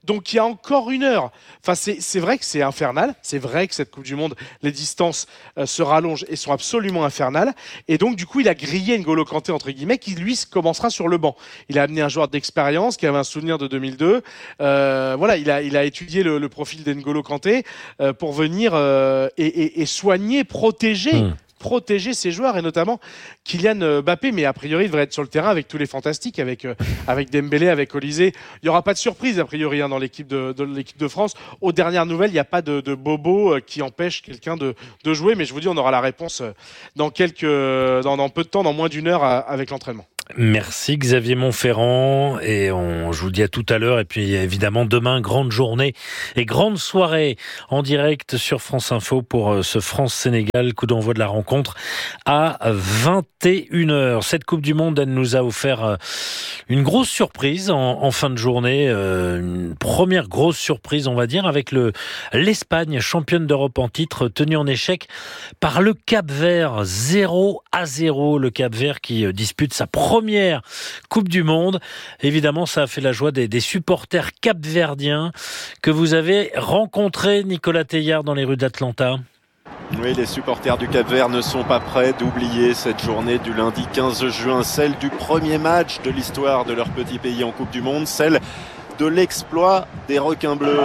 Donc il y a encore une heure. Enfin, c'est, c'est vrai que c'est infernal. C'est vrai que cette Coupe du Monde, les distances euh, se rallongent et sont absolument infernales. Et donc, du coup, il a grillé N'Golo Kanté, entre guillemets, qui lui commencera sur le banc. Il a amené un joueur d'expérience qui avait un souvenir de deux mille deux. Euh, voilà, il a, il a étudié le, le profil d'N'Golo Kanté euh, pour venir euh, et, et, et soigner, protéger. Mmh. protéger ses joueurs et notamment Kylian Mbappé, mais a priori il devrait être sur le terrain avec tous les fantastiques, avec, euh, avec Dembélé, avec Olysée. Il n'y aura pas de surprise a priori hein, dans l'équipe de, de l'équipe de France. Aux dernières nouvelles, il n'y a pas de, de bobo euh, qui empêche quelqu'un de, de jouer, mais je vous dis on aura la réponse dans, quelques, dans, dans peu de temps, dans moins d'une heure à, avec l'entraînement. Merci Xavier Montferrand et on, je vous dis à tout à l'heure et puis évidemment demain grande journée et grande soirée en direct sur France Info pour ce France-Sénégal, coup d'envoi de la rencontre à vingt et une heures. Cette Coupe du Monde, elle nous a offert une grosse surprise en, en fin de journée, une première grosse surprise on va dire avec le l'Espagne, championne d'Europe en titre, tenue en échec par le Cap-Vert, zéro à zéro, le Cap-Vert qui dispute sa première Première Coupe du Monde. Évidemment, ça a fait la joie des, des supporters capverdiens que vous avez rencontrés, Nicolas Teilhard, dans les rues d'Atlanta. Oui, les supporters du Cap-Vert ne sont pas prêts d'oublier cette journée du lundi quinze juin, celle du premier match de l'histoire de leur petit pays en Coupe du Monde, celle de l'exploit des requins bleus.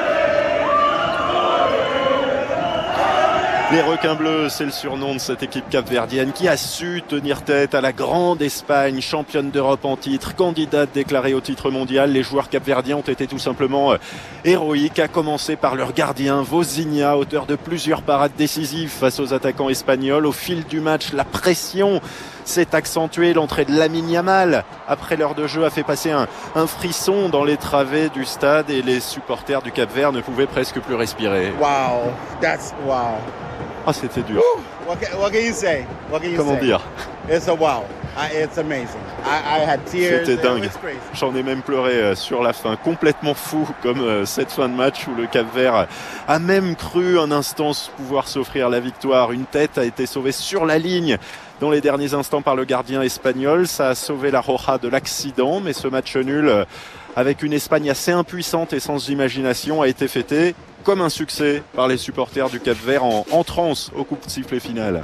Les requins bleus, c'est le surnom de cette équipe capverdienne qui a su tenir tête à la grande Espagne, championne d'Europe en titre, candidate déclarée au titre mondial. Les joueurs capverdiens ont été tout simplement héroïques, à commencer par leur gardien Vozinha, auteur de plusieurs parades décisives face aux attaquants espagnols. Au fil du match, la pression s'est accentuée. L'entrée de Lamine Yamal, après l'heure de jeu, a fait passer un, un frisson dans les travées du stade et les supporters du Cap-Vert ne pouvaient presque plus respirer. Wow, that's wow. Ah, c'était dur. What can, what can you say? What can you Comment say? dire? It's a wow. I, it's amazing. I, I had tears. C'était dingue. J'en ai même pleuré sur la fin. Complètement fou, comme cette fin de match où le Cap-Vert a même cru un instant pouvoir s'offrir la victoire. Une tête a été sauvée sur la ligne dans les derniers instants par le gardien espagnol. Ça a sauvé la Roja de l'accident, mais ce match nul, avec une Espagne assez impuissante et sans imagination, a été fêté comme un succès par les supporters du Cap-Vert en, en transe au coup de sifflet final.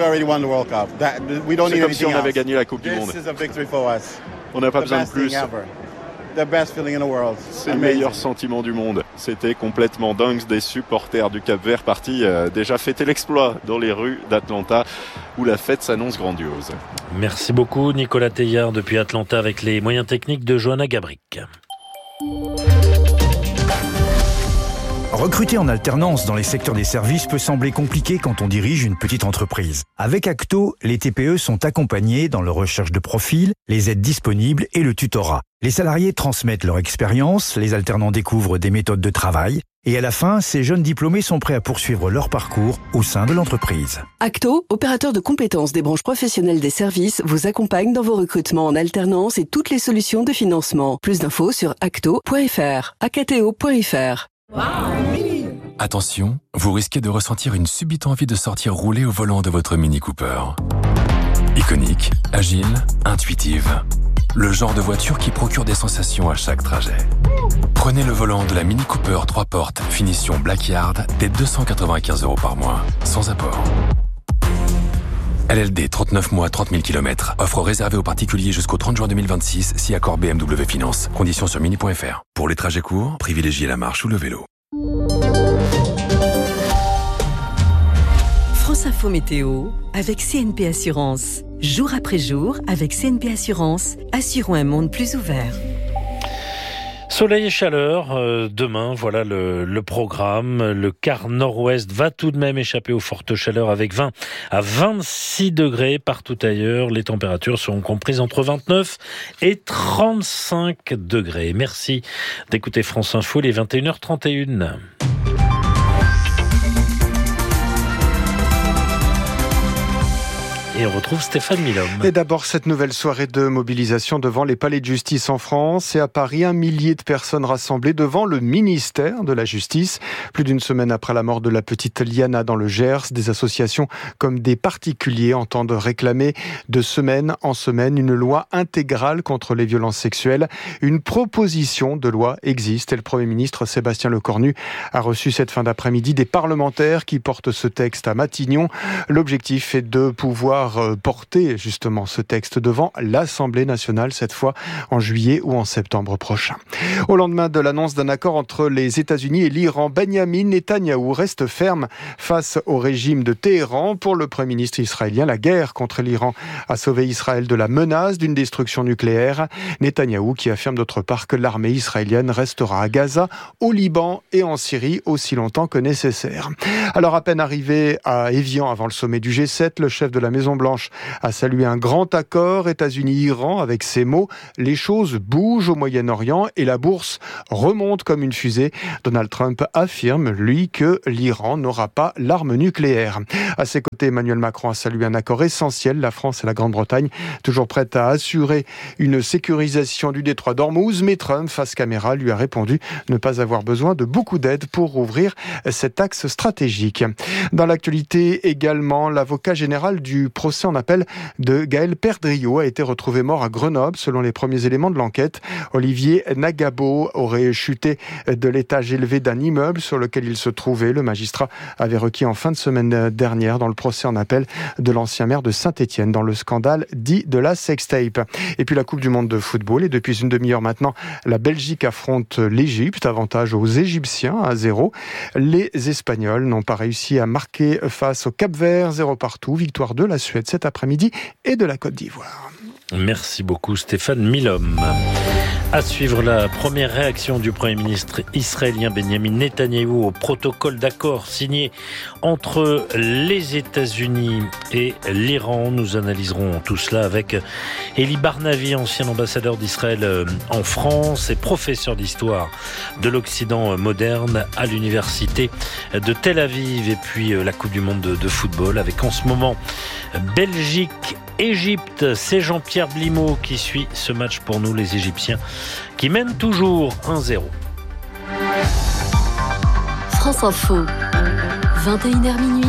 C'est comme si on avait gagné la Coupe du Monde. On n'a pas besoin de plus. C'est le meilleur sentiment du monde. C'était complètement dingue des supporters du Cap-Vert partis euh, déjà fêter l'exploit dans les rues d'Atlanta où la fête s'annonce grandiose. Merci beaucoup Nicolas Teilhard depuis Atlanta avec les moyens techniques de Johanna Gabrick. Recruter en alternance dans les secteurs des services peut sembler compliqué quand on dirige une petite entreprise. Avec Acto, les T P E sont accompagnés dans leur recherche de profil, les aides disponibles et le tutorat. Les salariés transmettent leur expérience, les alternants découvrent des méthodes de travail et à la fin, ces jeunes diplômés sont prêts à poursuivre leur parcours au sein de l'entreprise. Acto, opérateur de compétences des branches professionnelles des services, vous accompagne dans vos recrutements en alternance et toutes les solutions de financement. Plus d'infos sur acto point f r, acto point f r. Attention, vous risquez de ressentir une subite envie de sortir rouler au volant de votre Mini Cooper. Iconique, agile, intuitive. Le genre de voiture qui procure des sensations à chaque trajet. Prenez le volant de la Mini Cooper trois portes, finition Blackyard, dès deux cent quatre-vingt-quinze euros par mois, sans apport. L L D, trente-neuf mois, trente mille kilomètres. Offre réservée aux particuliers jusqu'au trente juin deux mille vingt-six, si accord B M W Finance. Conditions sur mini point f r. Pour les trajets courts, privilégiez la marche ou le vélo. France Info Météo avec C N P Assurance. Jour après jour, avec C N P Assurance, assurons un monde plus ouvert. Soleil et chaleur, euh, demain, voilà le, le programme. Le quart nord-ouest va tout de même échapper aux fortes chaleurs avec vingt à vingt-six degrés partout ailleurs. Les températures seront comprises entre vingt-neuf et trente-cinq degrés. Merci d'écouter France Info, les vingt et une heures trente et une. et on retrouve Stéphane Milhomme. Et d'abord, cette nouvelle soirée de mobilisation devant les palais de justice en France et à Paris, un millier de personnes rassemblées devant le ministère de la Justice. Plus d'une semaine après la mort de la petite Liana dans le Gers, des associations comme des particuliers entendent réclamer de semaine en semaine une loi intégrale contre les violences sexuelles. Une proposition de loi existe et le Premier ministre Sébastien Lecornu a reçu cette fin d'après-midi des parlementaires qui portent ce texte à Matignon. L'objectif est de pouvoir porter justement ce texte devant l'Assemblée nationale, cette fois en juillet ou en septembre prochain. Au lendemain de l'annonce d'un accord entre les États-Unis et l'Iran, Benyamin Netanyahou reste ferme face au régime de Téhéran. Pour le Premier ministre israélien, la guerre contre l'Iran a sauvé Israël de la menace d'une destruction nucléaire. Netanyahou qui affirme d'autre part que l'armée israélienne restera à Gaza, au Liban et en Syrie aussi longtemps que nécessaire. Alors à peine arrivé à Évian avant le sommet du G sept, le chef de la Maison-Blanche a salué un grand accord États-Unis-Iran avec ces mots « Les choses bougent au Moyen-Orient et la bourse remonte comme une fusée ». Donald Trump affirme, lui, que l'Iran n'aura pas l'arme nucléaire. À ses côtés, Emmanuel Macron a salué un accord essentiel. La France et la Grande-Bretagne toujours prêtes à assurer une sécurisation du détroit d'Ormuz, mais Trump, face caméra, lui a répondu ne pas avoir besoin de beaucoup d'aide pour rouvrir cet axe stratégique. Dans l'actualité également, l'avocat général du procès en appel de Gaël Perdriau a été retrouvé mort à Grenoble. Selon les premiers éléments de l'enquête, Olivier Nagabo aurait chuté de l'étage élevé d'un immeuble sur lequel il se trouvait. Le magistrat avait requis en fin de semaine dernière dans le procès en appel de l'ancien maire de Saint-Étienne dans le scandale dit de la sextape. Et puis la Coupe du monde de football. Et depuis une demi-heure maintenant, la Belgique affronte l'Égypte. Avantage aux Égyptiens à zéro. Les Espagnols n'ont pas réussi à marquer face au Cap-Vert, zéro partout. Victoire de la Suède cet après-midi et de la Côte d'Ivoire. Merci beaucoup Stéphane Milhomme. À suivre la première réaction du Premier ministre israélien Benyamin Netanyahou au protocole d'accord signé entre les États-Unis et l'Iran. Nous analyserons tout cela avec Elie Barnavi, ancien ambassadeur d'Israël en France et professeur d'histoire de l'Occident moderne à l'université de Tel Aviv. Et puis la Coupe du monde de football avec en ce moment Belgique Égypte, c'est Jean-Pierre Blimaud qui suit ce match pour nous, les Égyptiens, qui mènent toujours un zéro. France Info, vingt et une heures minuit,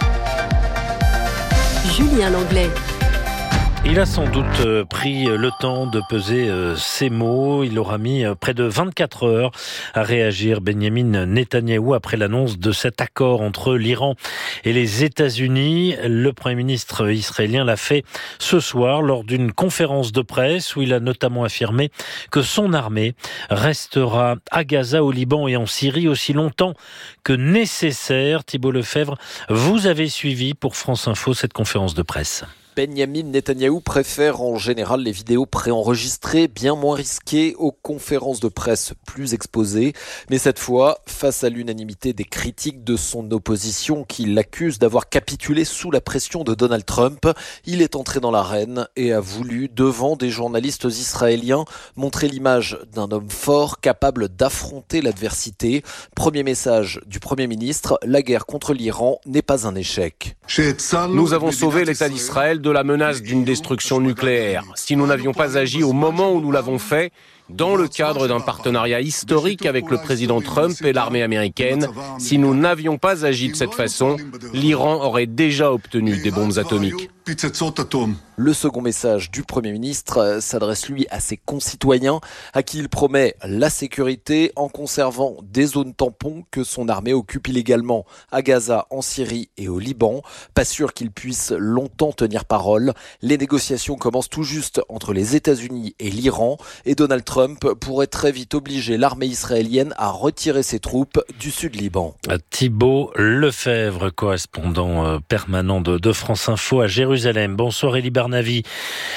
Julien Langlais. Il a sans doute pris le temps de peser ses mots. Il aura mis près de vingt-quatre heures à réagir, Benyamin Netanyahou, après l'annonce de cet accord entre l'Iran et les États-Unis. Le Premier ministre israélien l'a fait ce soir lors d'une conférence de presse où il a notamment affirmé que son armée restera à Gaza, au Liban et en Syrie aussi longtemps que nécessaire. Thibault Lefebvre, vous avez suivi pour France Info cette conférence de presse. Benyamin Netanyahou préfère en général les vidéos préenregistrées, bien moins risquées, aux conférences de presse plus exposées. Mais cette fois, face à l'unanimité des critiques de son opposition qui l'accuse d'avoir capitulé sous la pression de Donald Trump, il est entré dans l'arène et a voulu, devant des journalistes israéliens, montrer l'image d'un homme fort capable d'affronter l'adversité. Premier message du Premier ministre, la guerre contre l'Iran n'est pas un échec. Nous avons sauvé l'État d'Israël de la menace d'une destruction nucléaire. Si nous n'avions pas agi au moment où nous l'avons fait, dans le cadre d'un partenariat historique avec le président Trump et l'armée américaine, si nous n'avions pas agi de cette façon, l'Iran aurait déjà obtenu des bombes atomiques. Le second message du Premier ministre s'adresse lui à ses concitoyens à qui il promet la sécurité en conservant des zones tampons que son armée occupe illégalement à Gaza, en Syrie et au Liban. Pas sûr qu'il puisse longtemps tenir parole. Les négociations commencent tout juste entre les États-Unis et l'Iran et Donald Trump pourrait très vite obliger l'armée israélienne à retirer ses troupes du sud Liban. Thibault Lefebvre, correspondant permanent de, de France Info à Jérusalem. Bonsoir Elie Barnavi.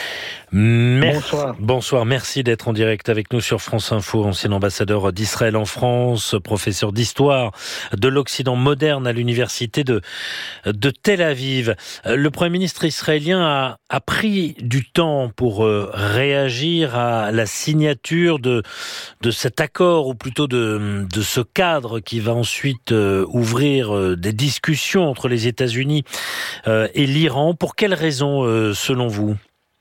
Mer- Bonsoir. Bonsoir, merci d'être en direct avec nous sur France Info. Ancien ambassadeur d'Israël en France, professeur d'histoire de l'Occident moderne à l'université de, de Tel Aviv. Le Premier ministre israélien a, a pris du temps pour euh, réagir à la signature de, de cet accord, ou plutôt de, de ce cadre qui va ensuite euh, ouvrir euh, des discussions entre les États-Unis euh, et l'Iran. Pour quelles raisons, euh, selon vous ?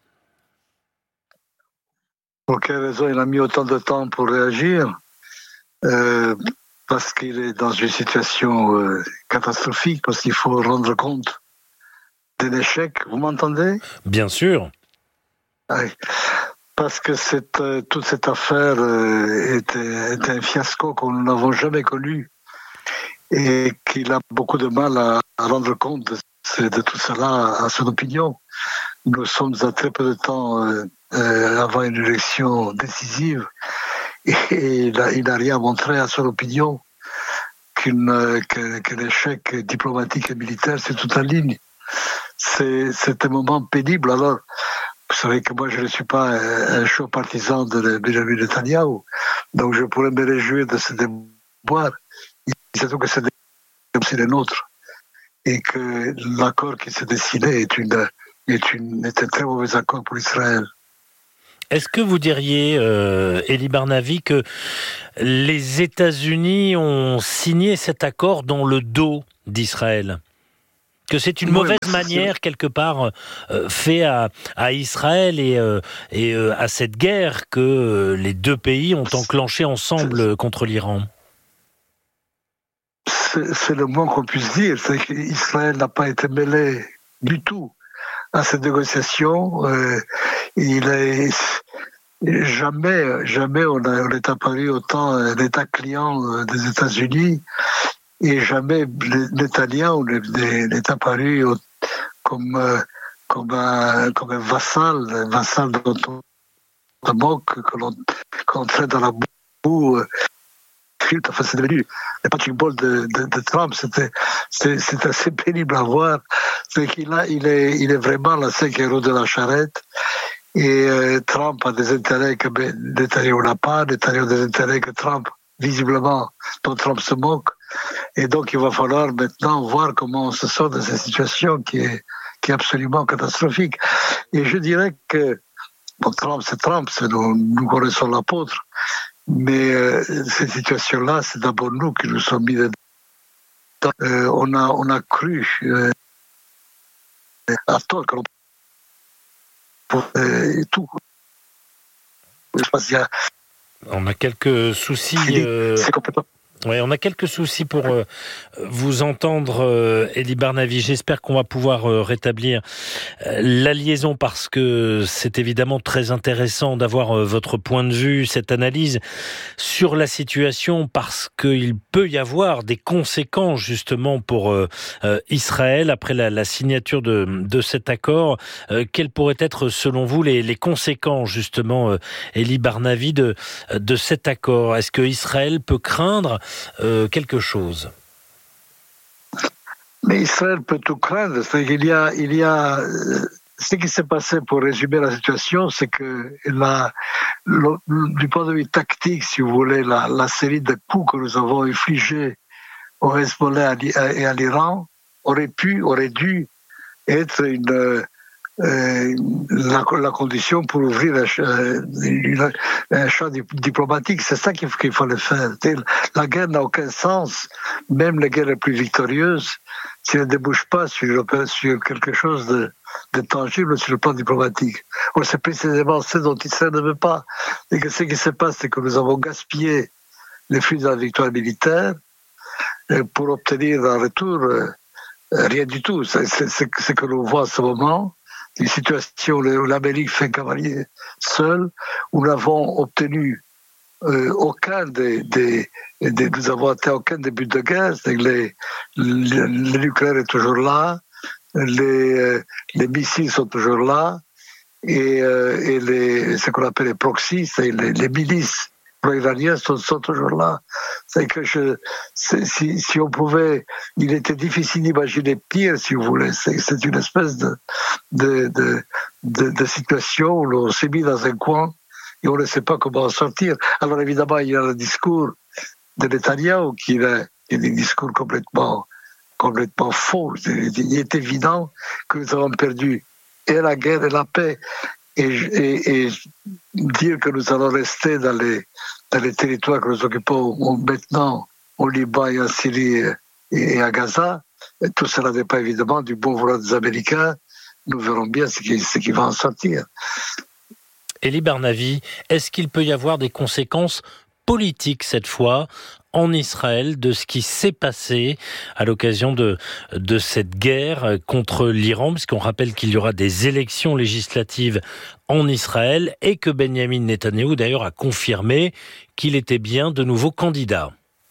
Pour quelle raison il a mis autant de temps pour réagir ? euh, Parce qu'il est dans une situation euh, catastrophique, parce qu'il faut rendre compte d'un échec. Vous m'entendez ? Bien sûr. Oui. Parce que cette, euh, toute cette affaire euh, était, était un fiasco que nous n'avons jamais connu et qu'il a beaucoup de mal à, à rendre compte de, de tout cela à son opinion. Nous sommes à très peu de temps euh, euh, avant une élection décisive et il, a, il n'a rien montré à son opinion qu'une, qu'un, qu'un échec diplomatique et militaire, c'est tout en ligne. C'est, c'est un moment pénible. Alors, vous savez que moi, je ne suis pas un, un chaud partisan de Benjamin Netanyahu, donc je pourrais me réjouir de ce déboire. Surtout que c'est le nôtre et que l'accord qui s'est dessiné est une Est, une, est un très mauvais accord pour Israël. Est-ce que vous diriez, euh, Elie Barnavi, que les États-Unis ont signé cet accord dans le dos d'Israël ? Que c'est une mauvaise oui, manière, quelque part, euh, fait à, à Israël et, euh, et euh, à cette guerre que euh, les deux pays ont enclenchée ensemble contre l'Iran ? c'est, c'est le moins qu'on puisse dire. C'est qu'Israël n'a pas été mêlé du tout à cette négociation. Euh, il est jamais, jamais on, a, on est apparu autant l'État client des États-Unis et jamais Netanyahou n'est apparu comme comme un comme un vassal, un vassal dont on se moque, que l'on, que l'on traite dans la boue. Enfin, c'est devenu le Patrick Ball de, de, de Trump. C'était, c'est, c'est assez pénible à voir. C'est qu'il a, il est, il est vraiment le cinquième héros de la charrette. Et euh, Trump a des intérêts que Netanyahu n'a pas. Netanyahu a des intérêts que Trump, visiblement, dont Trump se moque. Et donc, il va falloir maintenant voir comment on se sort de cette situation qui est, qui est absolument catastrophique. Et je dirais que, bon, Trump, c'est Trump, c'est nous, nous connaissons l'apôtre. Mais euh, cette situation-là, c'est d'abord nous qui nous sommes mis dedans. Euh, on a, on a cru euh, à tort que l'on pour euh, tout. Je pense qu'il y a... On a quelques soucis. Euh... C'est complètement. Oui, on a quelques soucis pour euh, vous entendre, euh, Elie Barnavi. J'espère qu'on va pouvoir euh, rétablir euh, la liaison parce que c'est évidemment très intéressant d'avoir euh, votre point de vue, cette analyse sur la situation parce qu'il peut y avoir des conséquences justement pour euh, euh, Israël après la, la signature de, de cet accord. Euh, quelles pourraient être selon vous les, les conséquences justement, euh, Elie Barnavi, de, de cet accord ? Est-ce que Israël peut craindre Euh, quelque chose? Mais Israël peut tout craindre. C'est qu'il y a, il y a, ce qui s'est passé, pour résumer la situation, c'est que la, le, du point de vue tactique, si vous voulez, la, la série de coups que nous avons infligés au Hezbollah et à l'Iran aurait pu, aurait dû être une, euh, la, la condition pour ouvrir un, une, un champ diplomatique. C'est ça qu'il, qu'il fallait faire. La guerre n'a aucun sens, même les guerres les plus victorieuses, si elles ne débouchent pas sur, sur quelque chose de, de tangible sur le plan diplomatique. Or, c'est précisément ce dont Israël ne veut pas. Et que ce qui se passe, c'est que nous avons gaspillé les fruits de la victoire militaire pour obtenir en retour euh, rien du tout. C'est, c'est, c'est ce que l'on voit en ce moment. Une situation où l'Amérique fait cavalier seul, où nous n'avons obtenu euh, aucun des, des, des, nous avons atteint aucun des buts de guerre. C'est que les, le, le nucléaire est toujours là, les, les missiles sont toujours là, et, euh, et les, ce qu'on appelle les proxys, c'est les, les milices pro-iraniens sont, sont toujours là. C'est que je, c'est, si, si on pouvait, il était difficile d'imaginer pire, si vous voulez. C'est, c'est une espèce de, de, de, de, de situation où l'on s'est mis dans un coin et on ne sait pas comment en sortir. Alors évidemment, il y a le discours de Netanyahou qui est, qui est un discours complètement, complètement faux. Il est évident que nous avons perdu et la guerre et la paix. Et, et, et dire que nous allons rester dans les, dans les territoires que nous occupons maintenant au Liban et en Syrie et, et à Gaza, et tout cela n'est pas évidemment du bon vouloir des Américains. Nous verrons bien ce qui, ce qui va en sortir. Elie Barnavi, est-ce qu'il peut y avoir des conséquences politiques cette fois en Israël de ce qui s'est passé à l'occasion de, de cette guerre contre l'Iran, puisqu'on rappelle qu'il y aura des élections législatives en Israël et que Benjamin Netanyahou d'ailleurs a confirmé qu'il était bien de nouveau candidat.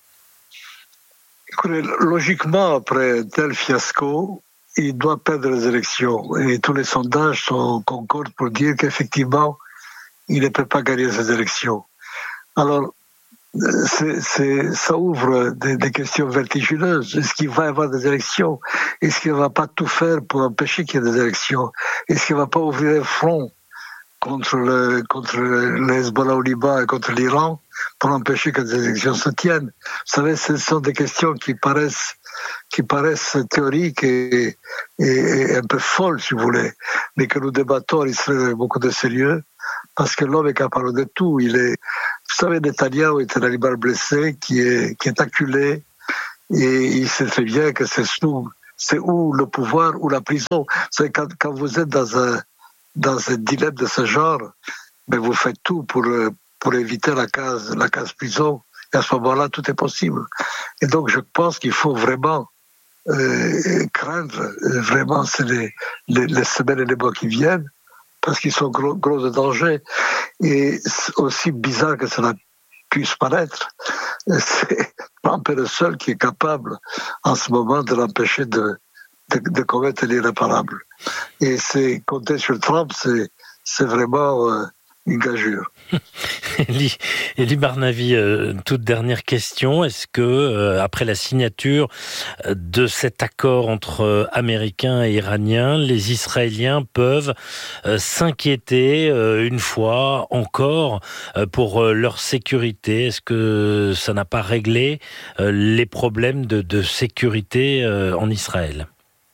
Écoutez, logiquement, après un tel fiasco, il doit perdre les élections. Et tous les sondages sont concordent pour dire qu'effectivement, il ne peut pas gagner ces élections. Alors, C'est, c'est, ça ouvre des, des questions vertigineuses. Est-ce qu'il va y avoir des élections? Est-ce qu'il ne va pas tout faire pour empêcher qu'il y ait des élections? Est-ce qu'il ne va pas ouvrir un front contre le, contre le Hezbollah au Liban et contre l'Iran pour empêcher que des élections se tiennent? Vous savez, ce sont des questions qui paraissent, qui paraissent théoriques et, et, et un peu folles, si vous voulez, mais que nous débattons en Israël avec beaucoup de sérieux, parce que l'homme est capable de tout. Il est, vous savez, Netanyahou est un animal blessé qui est, qui est acculé et il sait très bien que c'est où, c'est où le pouvoir ou la prison. Vous savez, quand, quand vous êtes dans un, dans un dilemme de ce genre, mais vous faites tout pour, pour éviter la case, la case prison. Et à ce moment-là, tout est possible. Et donc, je pense qu'il faut vraiment euh, craindre, vraiment, c'est les, les, les semaines et les mois qui viennent, parce qu'ils sont gros, gros de danger. Et aussi bizarre que cela puisse paraître, c'est Trump est le seul qui est capable, en ce moment, de l'empêcher de, de, de commettre l'irréparable. Et c'est compter sur Trump, c'est, c'est vraiment euh, une gageure. Elie, Elie Barnavi, euh, toute dernière question. Est-ce que, euh, après la signature de cet accord entre euh, Américains et Iraniens, les Israéliens peuvent euh, s'inquiéter euh, une fois encore euh, pour euh, leur sécurité? Est-ce que ça n'a pas réglé euh, les problèmes de, de sécurité euh, en Israël?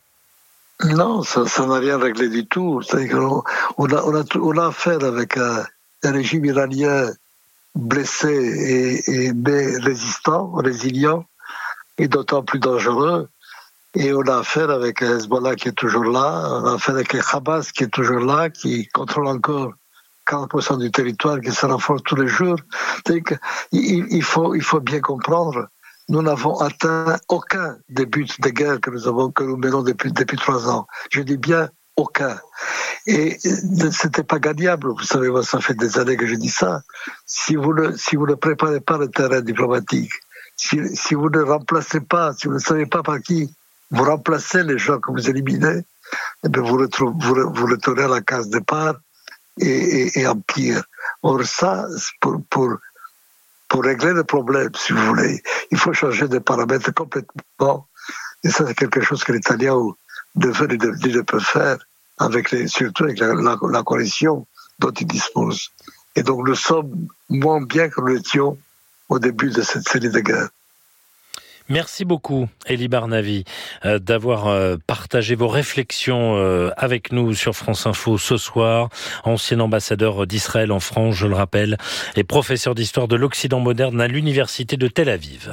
Non, ça, ça n'a rien réglé du tout. C'est-à-dire qu'on on a, on a, on a affaire avec un, un régime iranien blessé et, et mais résistant, résilient, et d'autant plus dangereux. Et on a affaire avec un Hezbollah qui est toujours là, on a affaire avec un Hamas qui est toujours là, qui contrôle encore quarante pour cent du territoire, qui se renforce tous les jours. C'est-à-dire qu'il il faut, il faut bien comprendre. Nous n'avons atteint aucun des buts de guerre que nous avons, que nous menons depuis, depuis trois ans. Je dis bien aucun. Et c'était pas gagnable. Vous savez, moi, ça fait des années que je dis ça. Si vous ne, si vous ne préparez pas le terrain diplomatique, si, si vous ne remplacez pas, si vous ne savez pas par qui vous remplacez les gens que vous éliminez, eh bien, vous, retrouvez, vous, vous retournez à la case départ et, et, et en pire. Or, ça, pour, pour, Pour régler le problème, si vous voulez, il faut changer de paramètres complètement. Et ça, c'est quelque chose que Netanyahou devrait ne peut faire, avec les, surtout avec la, la, la coalition dont il dispose. Et donc, nous sommes moins bien que nous l'étions au début de cette série de guerres. Merci beaucoup, Elie Barnavi, euh, d'avoir euh, partagé vos réflexions euh, avec nous sur France Info ce soir. Ancien ambassadeur d'Israël en France, je le rappelle, et professeur d'histoire de l'Occident moderne à l'Université de Tel Aviv.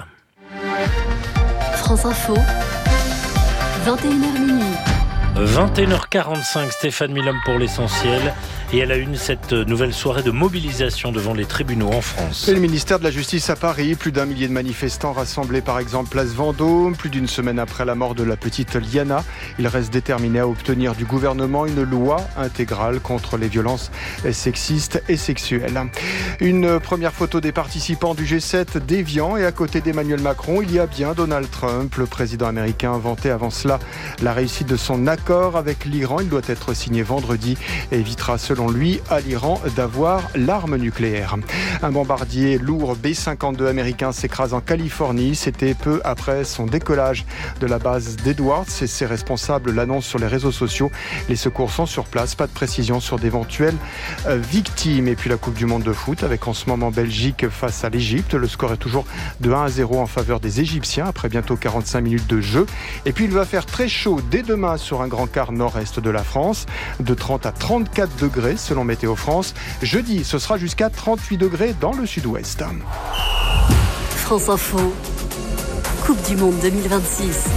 France Info, vingt et une heures minuit. vingt et une heures quarante-cinq, Stéphane Milhomme pour l'essentiel. Et à la une, cette nouvelle soirée de mobilisation devant les tribunaux en France. Et le ministère de la Justice à Paris, plus d'un millier de manifestants rassemblés par exemple place Vendôme, plus d'une semaine après la mort de la petite Liana. Ils restent déterminés à obtenir du gouvernement une loi intégrale contre les violences sexistes et sexuelles. Une première photo des participants du G sept déviant, et à côté d'Emmanuel Macron, il y a bien Donald Trump. Le président américain vantait avant cela la réussite de son accord accord avec l'Iran. Il doit être signé vendredi et évitera, selon lui, à l'Iran d'avoir l'arme nucléaire. Un bombardier lourd B cinquante-deux américain s'écrase en Californie. C'était peu après son décollage de la base d'Edwards et ses responsables l'annoncent sur les réseaux sociaux. Les secours sont sur place. Pas de précision sur d'éventuelles victimes. Et puis la Coupe du Monde de foot avec en ce moment Belgique face à l'Égypte. Le score est toujours de un à zéro en faveur des Égyptiens après bientôt quarante-cinq minutes de jeu. Et puis il va faire très chaud dès demain sur un grand quart nord-est de la France, de trente à trente-quatre degrés selon Météo France. Jeudi, ce sera jusqu'à trente-huit degrés dans le sud-ouest. France Info, Coupe du Monde deux mille vingt-six.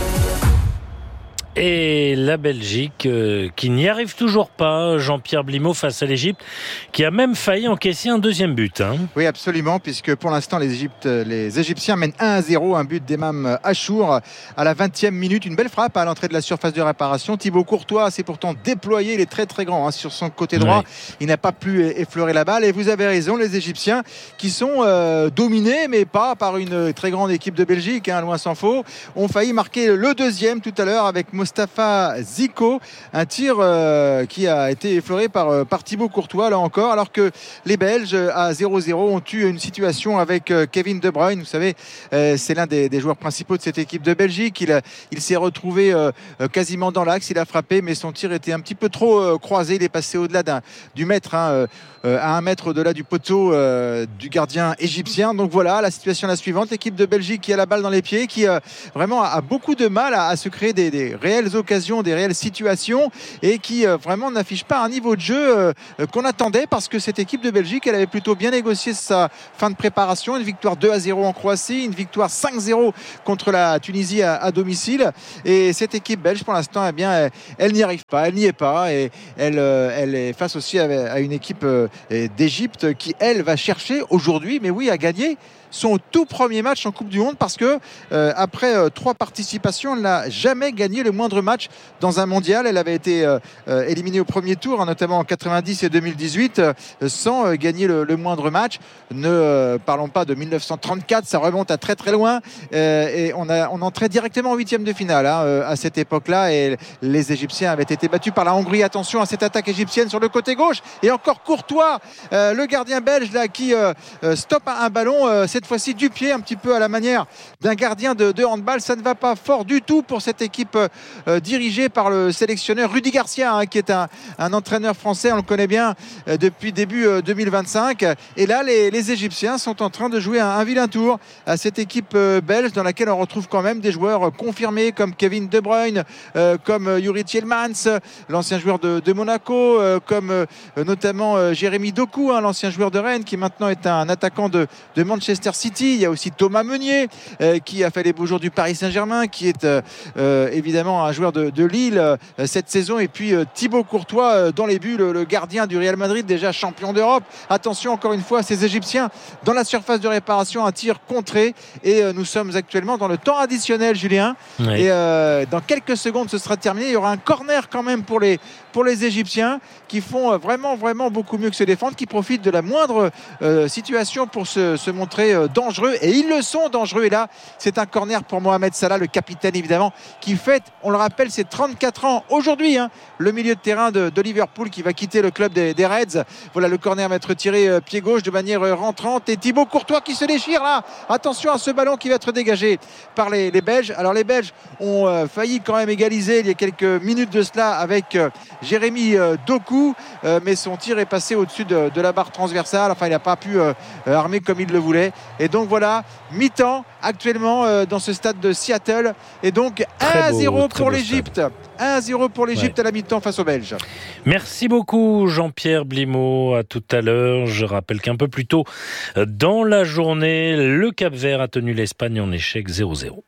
Et la Belgique euh, qui n'y arrive toujours pas, Jean-Pierre Blimaud face à l'Égypte, qui a même failli encaisser un deuxième but. Hein. Oui, absolument, puisque pour l'instant, les, Égypte, les Égyptiens mènent un à zéro, un but d'Emam Achour à la vingtième minute. Une belle frappe à l'entrée de la surface de réparation. Thibaut Courtois s'est pourtant déployé, il est très très grand hein, sur son côté droit. Oui. Il n'a pas pu effleurer la balle. Et vous avez raison, les Égyptiens qui sont euh, dominés, mais pas par une très grande équipe de Belgique, hein, loin s'en faut, ont failli marquer le deuxième tout à l'heure avec Mostafa Zico, un tir euh, qui a été effleuré par, euh, par Thibaut Courtois là encore, alors que les Belges à zéro zéro ont eu une situation avec euh, Kevin De Bruyne. Vous savez, euh, c'est l'un des, des joueurs principaux de cette équipe de Belgique. Il, a, il s'est retrouvé euh, quasiment dans l'axe, il a frappé, mais son tir était un petit peu trop euh, croisé. Il est passé au-delà d'un, du mètre, hein, euh, à un mètre au-delà du poteau euh, du gardien égyptien. Donc voilà, la situation est la suivante. L'équipe de Belgique qui a la balle dans les pieds, qui euh, vraiment a, a beaucoup de mal à, à se créer des, des réelles occasions, des réelles situations, et qui euh, vraiment n'affiche pas un niveau de jeu euh, qu'on attendait, parce que cette équipe de Belgique, elle avait plutôt bien négocié sa fin de préparation. Une victoire deux à zéro en Croatie, une victoire cinq zéro contre la Tunisie à, à domicile, et cette équipe belge pour l'instant, eh bien, elle, elle n'y arrive pas, elle n'y est pas, et elle, euh, elle est face aussi à, à une équipe euh, d'Égypte qui, elle, va chercher aujourd'hui, mais oui, à gagner son tout premier match en Coupe du Monde, parce que euh, après euh, trois participations, elle n'a jamais gagné le moindre match dans un mondial. Elle avait été euh, euh, éliminée au premier tour, hein, notamment en quatre-vingt-dix et deux mille dix-huit, euh, sans euh, gagner le, le moindre match. Ne euh, parlons pas de mille neuf cent trente-quatre, ça remonte à très très loin, euh, et on, a, on entrait directement en huitième de finale hein, euh, à cette époque-là, et les Égyptiens avaient été battus par la Hongrie. Attention à cette attaque égyptienne sur le côté gauche, et encore Courtois, euh, le gardien belge là, qui euh, euh, stoppe un, un ballon, euh, cette fois-ci du pied, un petit peu à la manière d'un gardien de, de handball. Ça ne va pas fort du tout pour cette équipe euh, dirigée par le sélectionneur Rudy Garcia, hein, qui est un, un entraîneur français, on le connaît bien euh, depuis début euh, deux mille vingt-cinq. Et là, les, les Égyptiens sont en train de jouer un, un vilain tour à cette équipe euh, belge, dans laquelle on retrouve quand même des joueurs euh, confirmés comme Kevin De Bruyne, euh, comme euh, Yuri Tielemans, l'ancien joueur de, de Monaco, euh, comme euh, notamment euh, Jérémy Doku, hein, l'ancien joueur de Rennes, qui maintenant est un attaquant de, de Manchester City. Il y a aussi Thomas Meunier euh, qui a fait les beaux jours du Paris Saint-Germain, qui est euh, euh, évidemment un joueur de, de Lille euh, cette saison, et puis euh, Thibaut Courtois euh, dans les buts, le, le gardien du Real Madrid, déjà champion d'Europe. Attention encore une fois à ces Égyptiens dans la surface de réparation, un tir contré, et euh, nous sommes actuellement dans le temps additionnel, Julien. Oui. Et euh, dans quelques secondes ce sera terminé. Il y aura un corner quand même pour les, pour les Égyptiens, qui font vraiment vraiment beaucoup mieux que se défendre, qui profitent de la moindre euh, situation pour se, se montrer euh, dangereux, et ils le sont dangereux. Et là, c'est un corner pour Mohamed Salah, le capitaine évidemment, qui fête, on le rappelle, ses trente-quatre ans aujourd'hui, hein, le milieu de terrain de, de Liverpool, qui va quitter le club des, des Reds. Voilà, le corner va être tiré euh, pied gauche de manière euh, rentrante, et Thibaut Courtois qui se déchire là. Attention à ce ballon qui va être dégagé par les, les Belges. Alors les Belges ont euh, failli quand même égaliser il y a quelques minutes de cela avec euh, Jérémy euh, Doku, euh, mais son tir est passé au-dessus de, de la barre transversale. Enfin, il n'a pas pu euh, armer comme il le voulait, et donc voilà, mi-temps actuellement euh, dans ce stade de Seattle, et donc un à zéro pour l'Égypte. un à zéro pour l'Égypte ouais. à la mi-temps face aux Belges. Merci beaucoup Jean-Pierre Blimaud, à tout à l'heure. Je rappelle qu'un peu plus tôt dans la journée, le Cap-Vert a tenu l'Espagne en échec zéro zéro.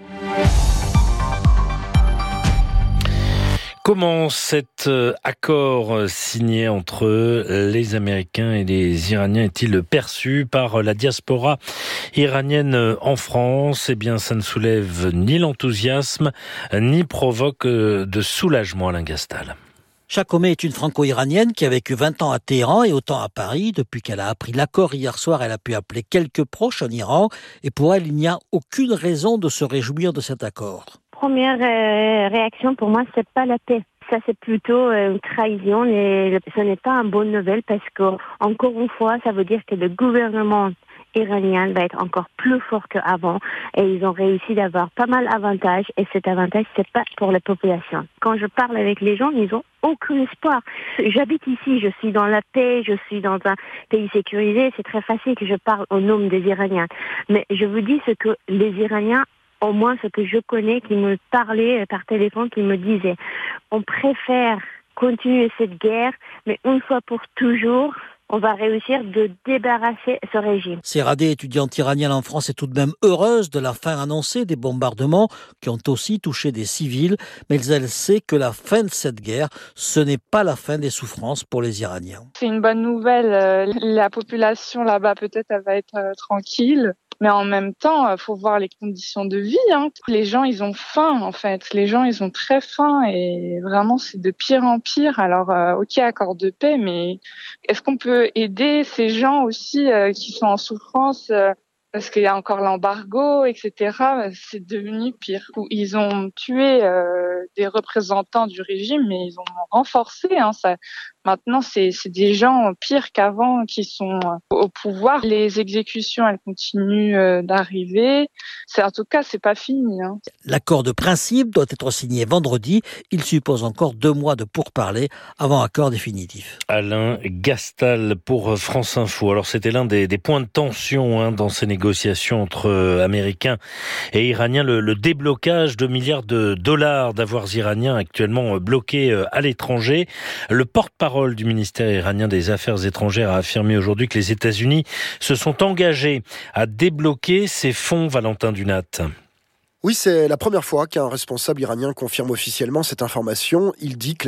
Comment cet accord signé entre les Américains et les Iraniens est-il perçu par la diaspora iranienne en France ? Eh bien, ça ne soulève ni l'enthousiasme, ni provoque de soulagement, Alain Gastal. Chakome est une franco-iranienne qui a vécu vingt ans à Téhéran et autant à Paris. Depuis qu'elle a appris l'accord hier soir, elle a pu appeler quelques proches en Iran. Et pour elle, il n'y a aucune raison de se réjouir de cet accord. première euh, réaction pour moi, c'est pas la paix. Ça, c'est plutôt une trahison et ce n'est pas une bonne nouvelle parce que, encore une fois, ça veut dire que le gouvernement iranien va être encore plus fort qu'avant et ils ont réussi d'avoir pas mal d'avantages et cet avantage, c'est pas pour la population. Quand je parle avec les gens, ils ont aucun espoir. J'habite ici, je suis dans la paix, je suis dans un pays sécurisé, c'est très facile que je parle au nom des Iraniens. Mais je vous dis ce que les Iraniens, au moins ce que je connais, qui me parlaient par téléphone, qui me disaient on préfère continuer cette guerre, mais une fois pour toujours, on va réussir de débarrasser ce régime. Serradeh, étudiante iranienne en France, est tout de même heureuse de la fin annoncée des bombardements qui ont aussi touché des civils, mais elle sait que la fin de cette guerre, ce n'est pas la fin des souffrances pour les Iraniens. C'est une bonne nouvelle. La population là-bas, peut-être, elle va être euh, tranquille. Mais en même temps, il faut voir les conditions de vie. Hein. Les gens, ils ont faim, en fait. Les gens, ils ont très faim et vraiment, c'est de pire en pire. Alors, euh, ok, accord de paix, mais est-ce qu'on peut aider ces gens aussi euh, qui sont en souffrance euh, parce qu'il y a encore l'embargo, et cetera. C'est devenu pire. Ils ont tué euh, des représentants du régime, mais ils ont renforcé. Hein, ça. Maintenant, c'est, c'est des gens pires qu'avant qui sont au pouvoir. Les exécutions, elles continuent euh, d'arriver. C'est, en tout cas, c'est pas fini. Hein. L'accord de principe doit être signé vendredi. Il suppose encore deux mois de pourparlers avant accord définitif. Alain Gastal pour France Info. Alors, c'était l'un des, des points de tension hein, dans ces négociations entre euh, Américains et Iraniens. Le, le déblocage de milliards de dollars d'avoirs iraniens actuellement euh, bloqués euh, à l'étranger. Le porte-parole du ministère iranien des Affaires étrangères a affirmé aujourd'hui que les États-Unis se sont engagés à débloquer ces fonds. Valentin Dunat. Oui, c'est la première fois qu'un responsable iranien confirme officiellement cette information. Il dit que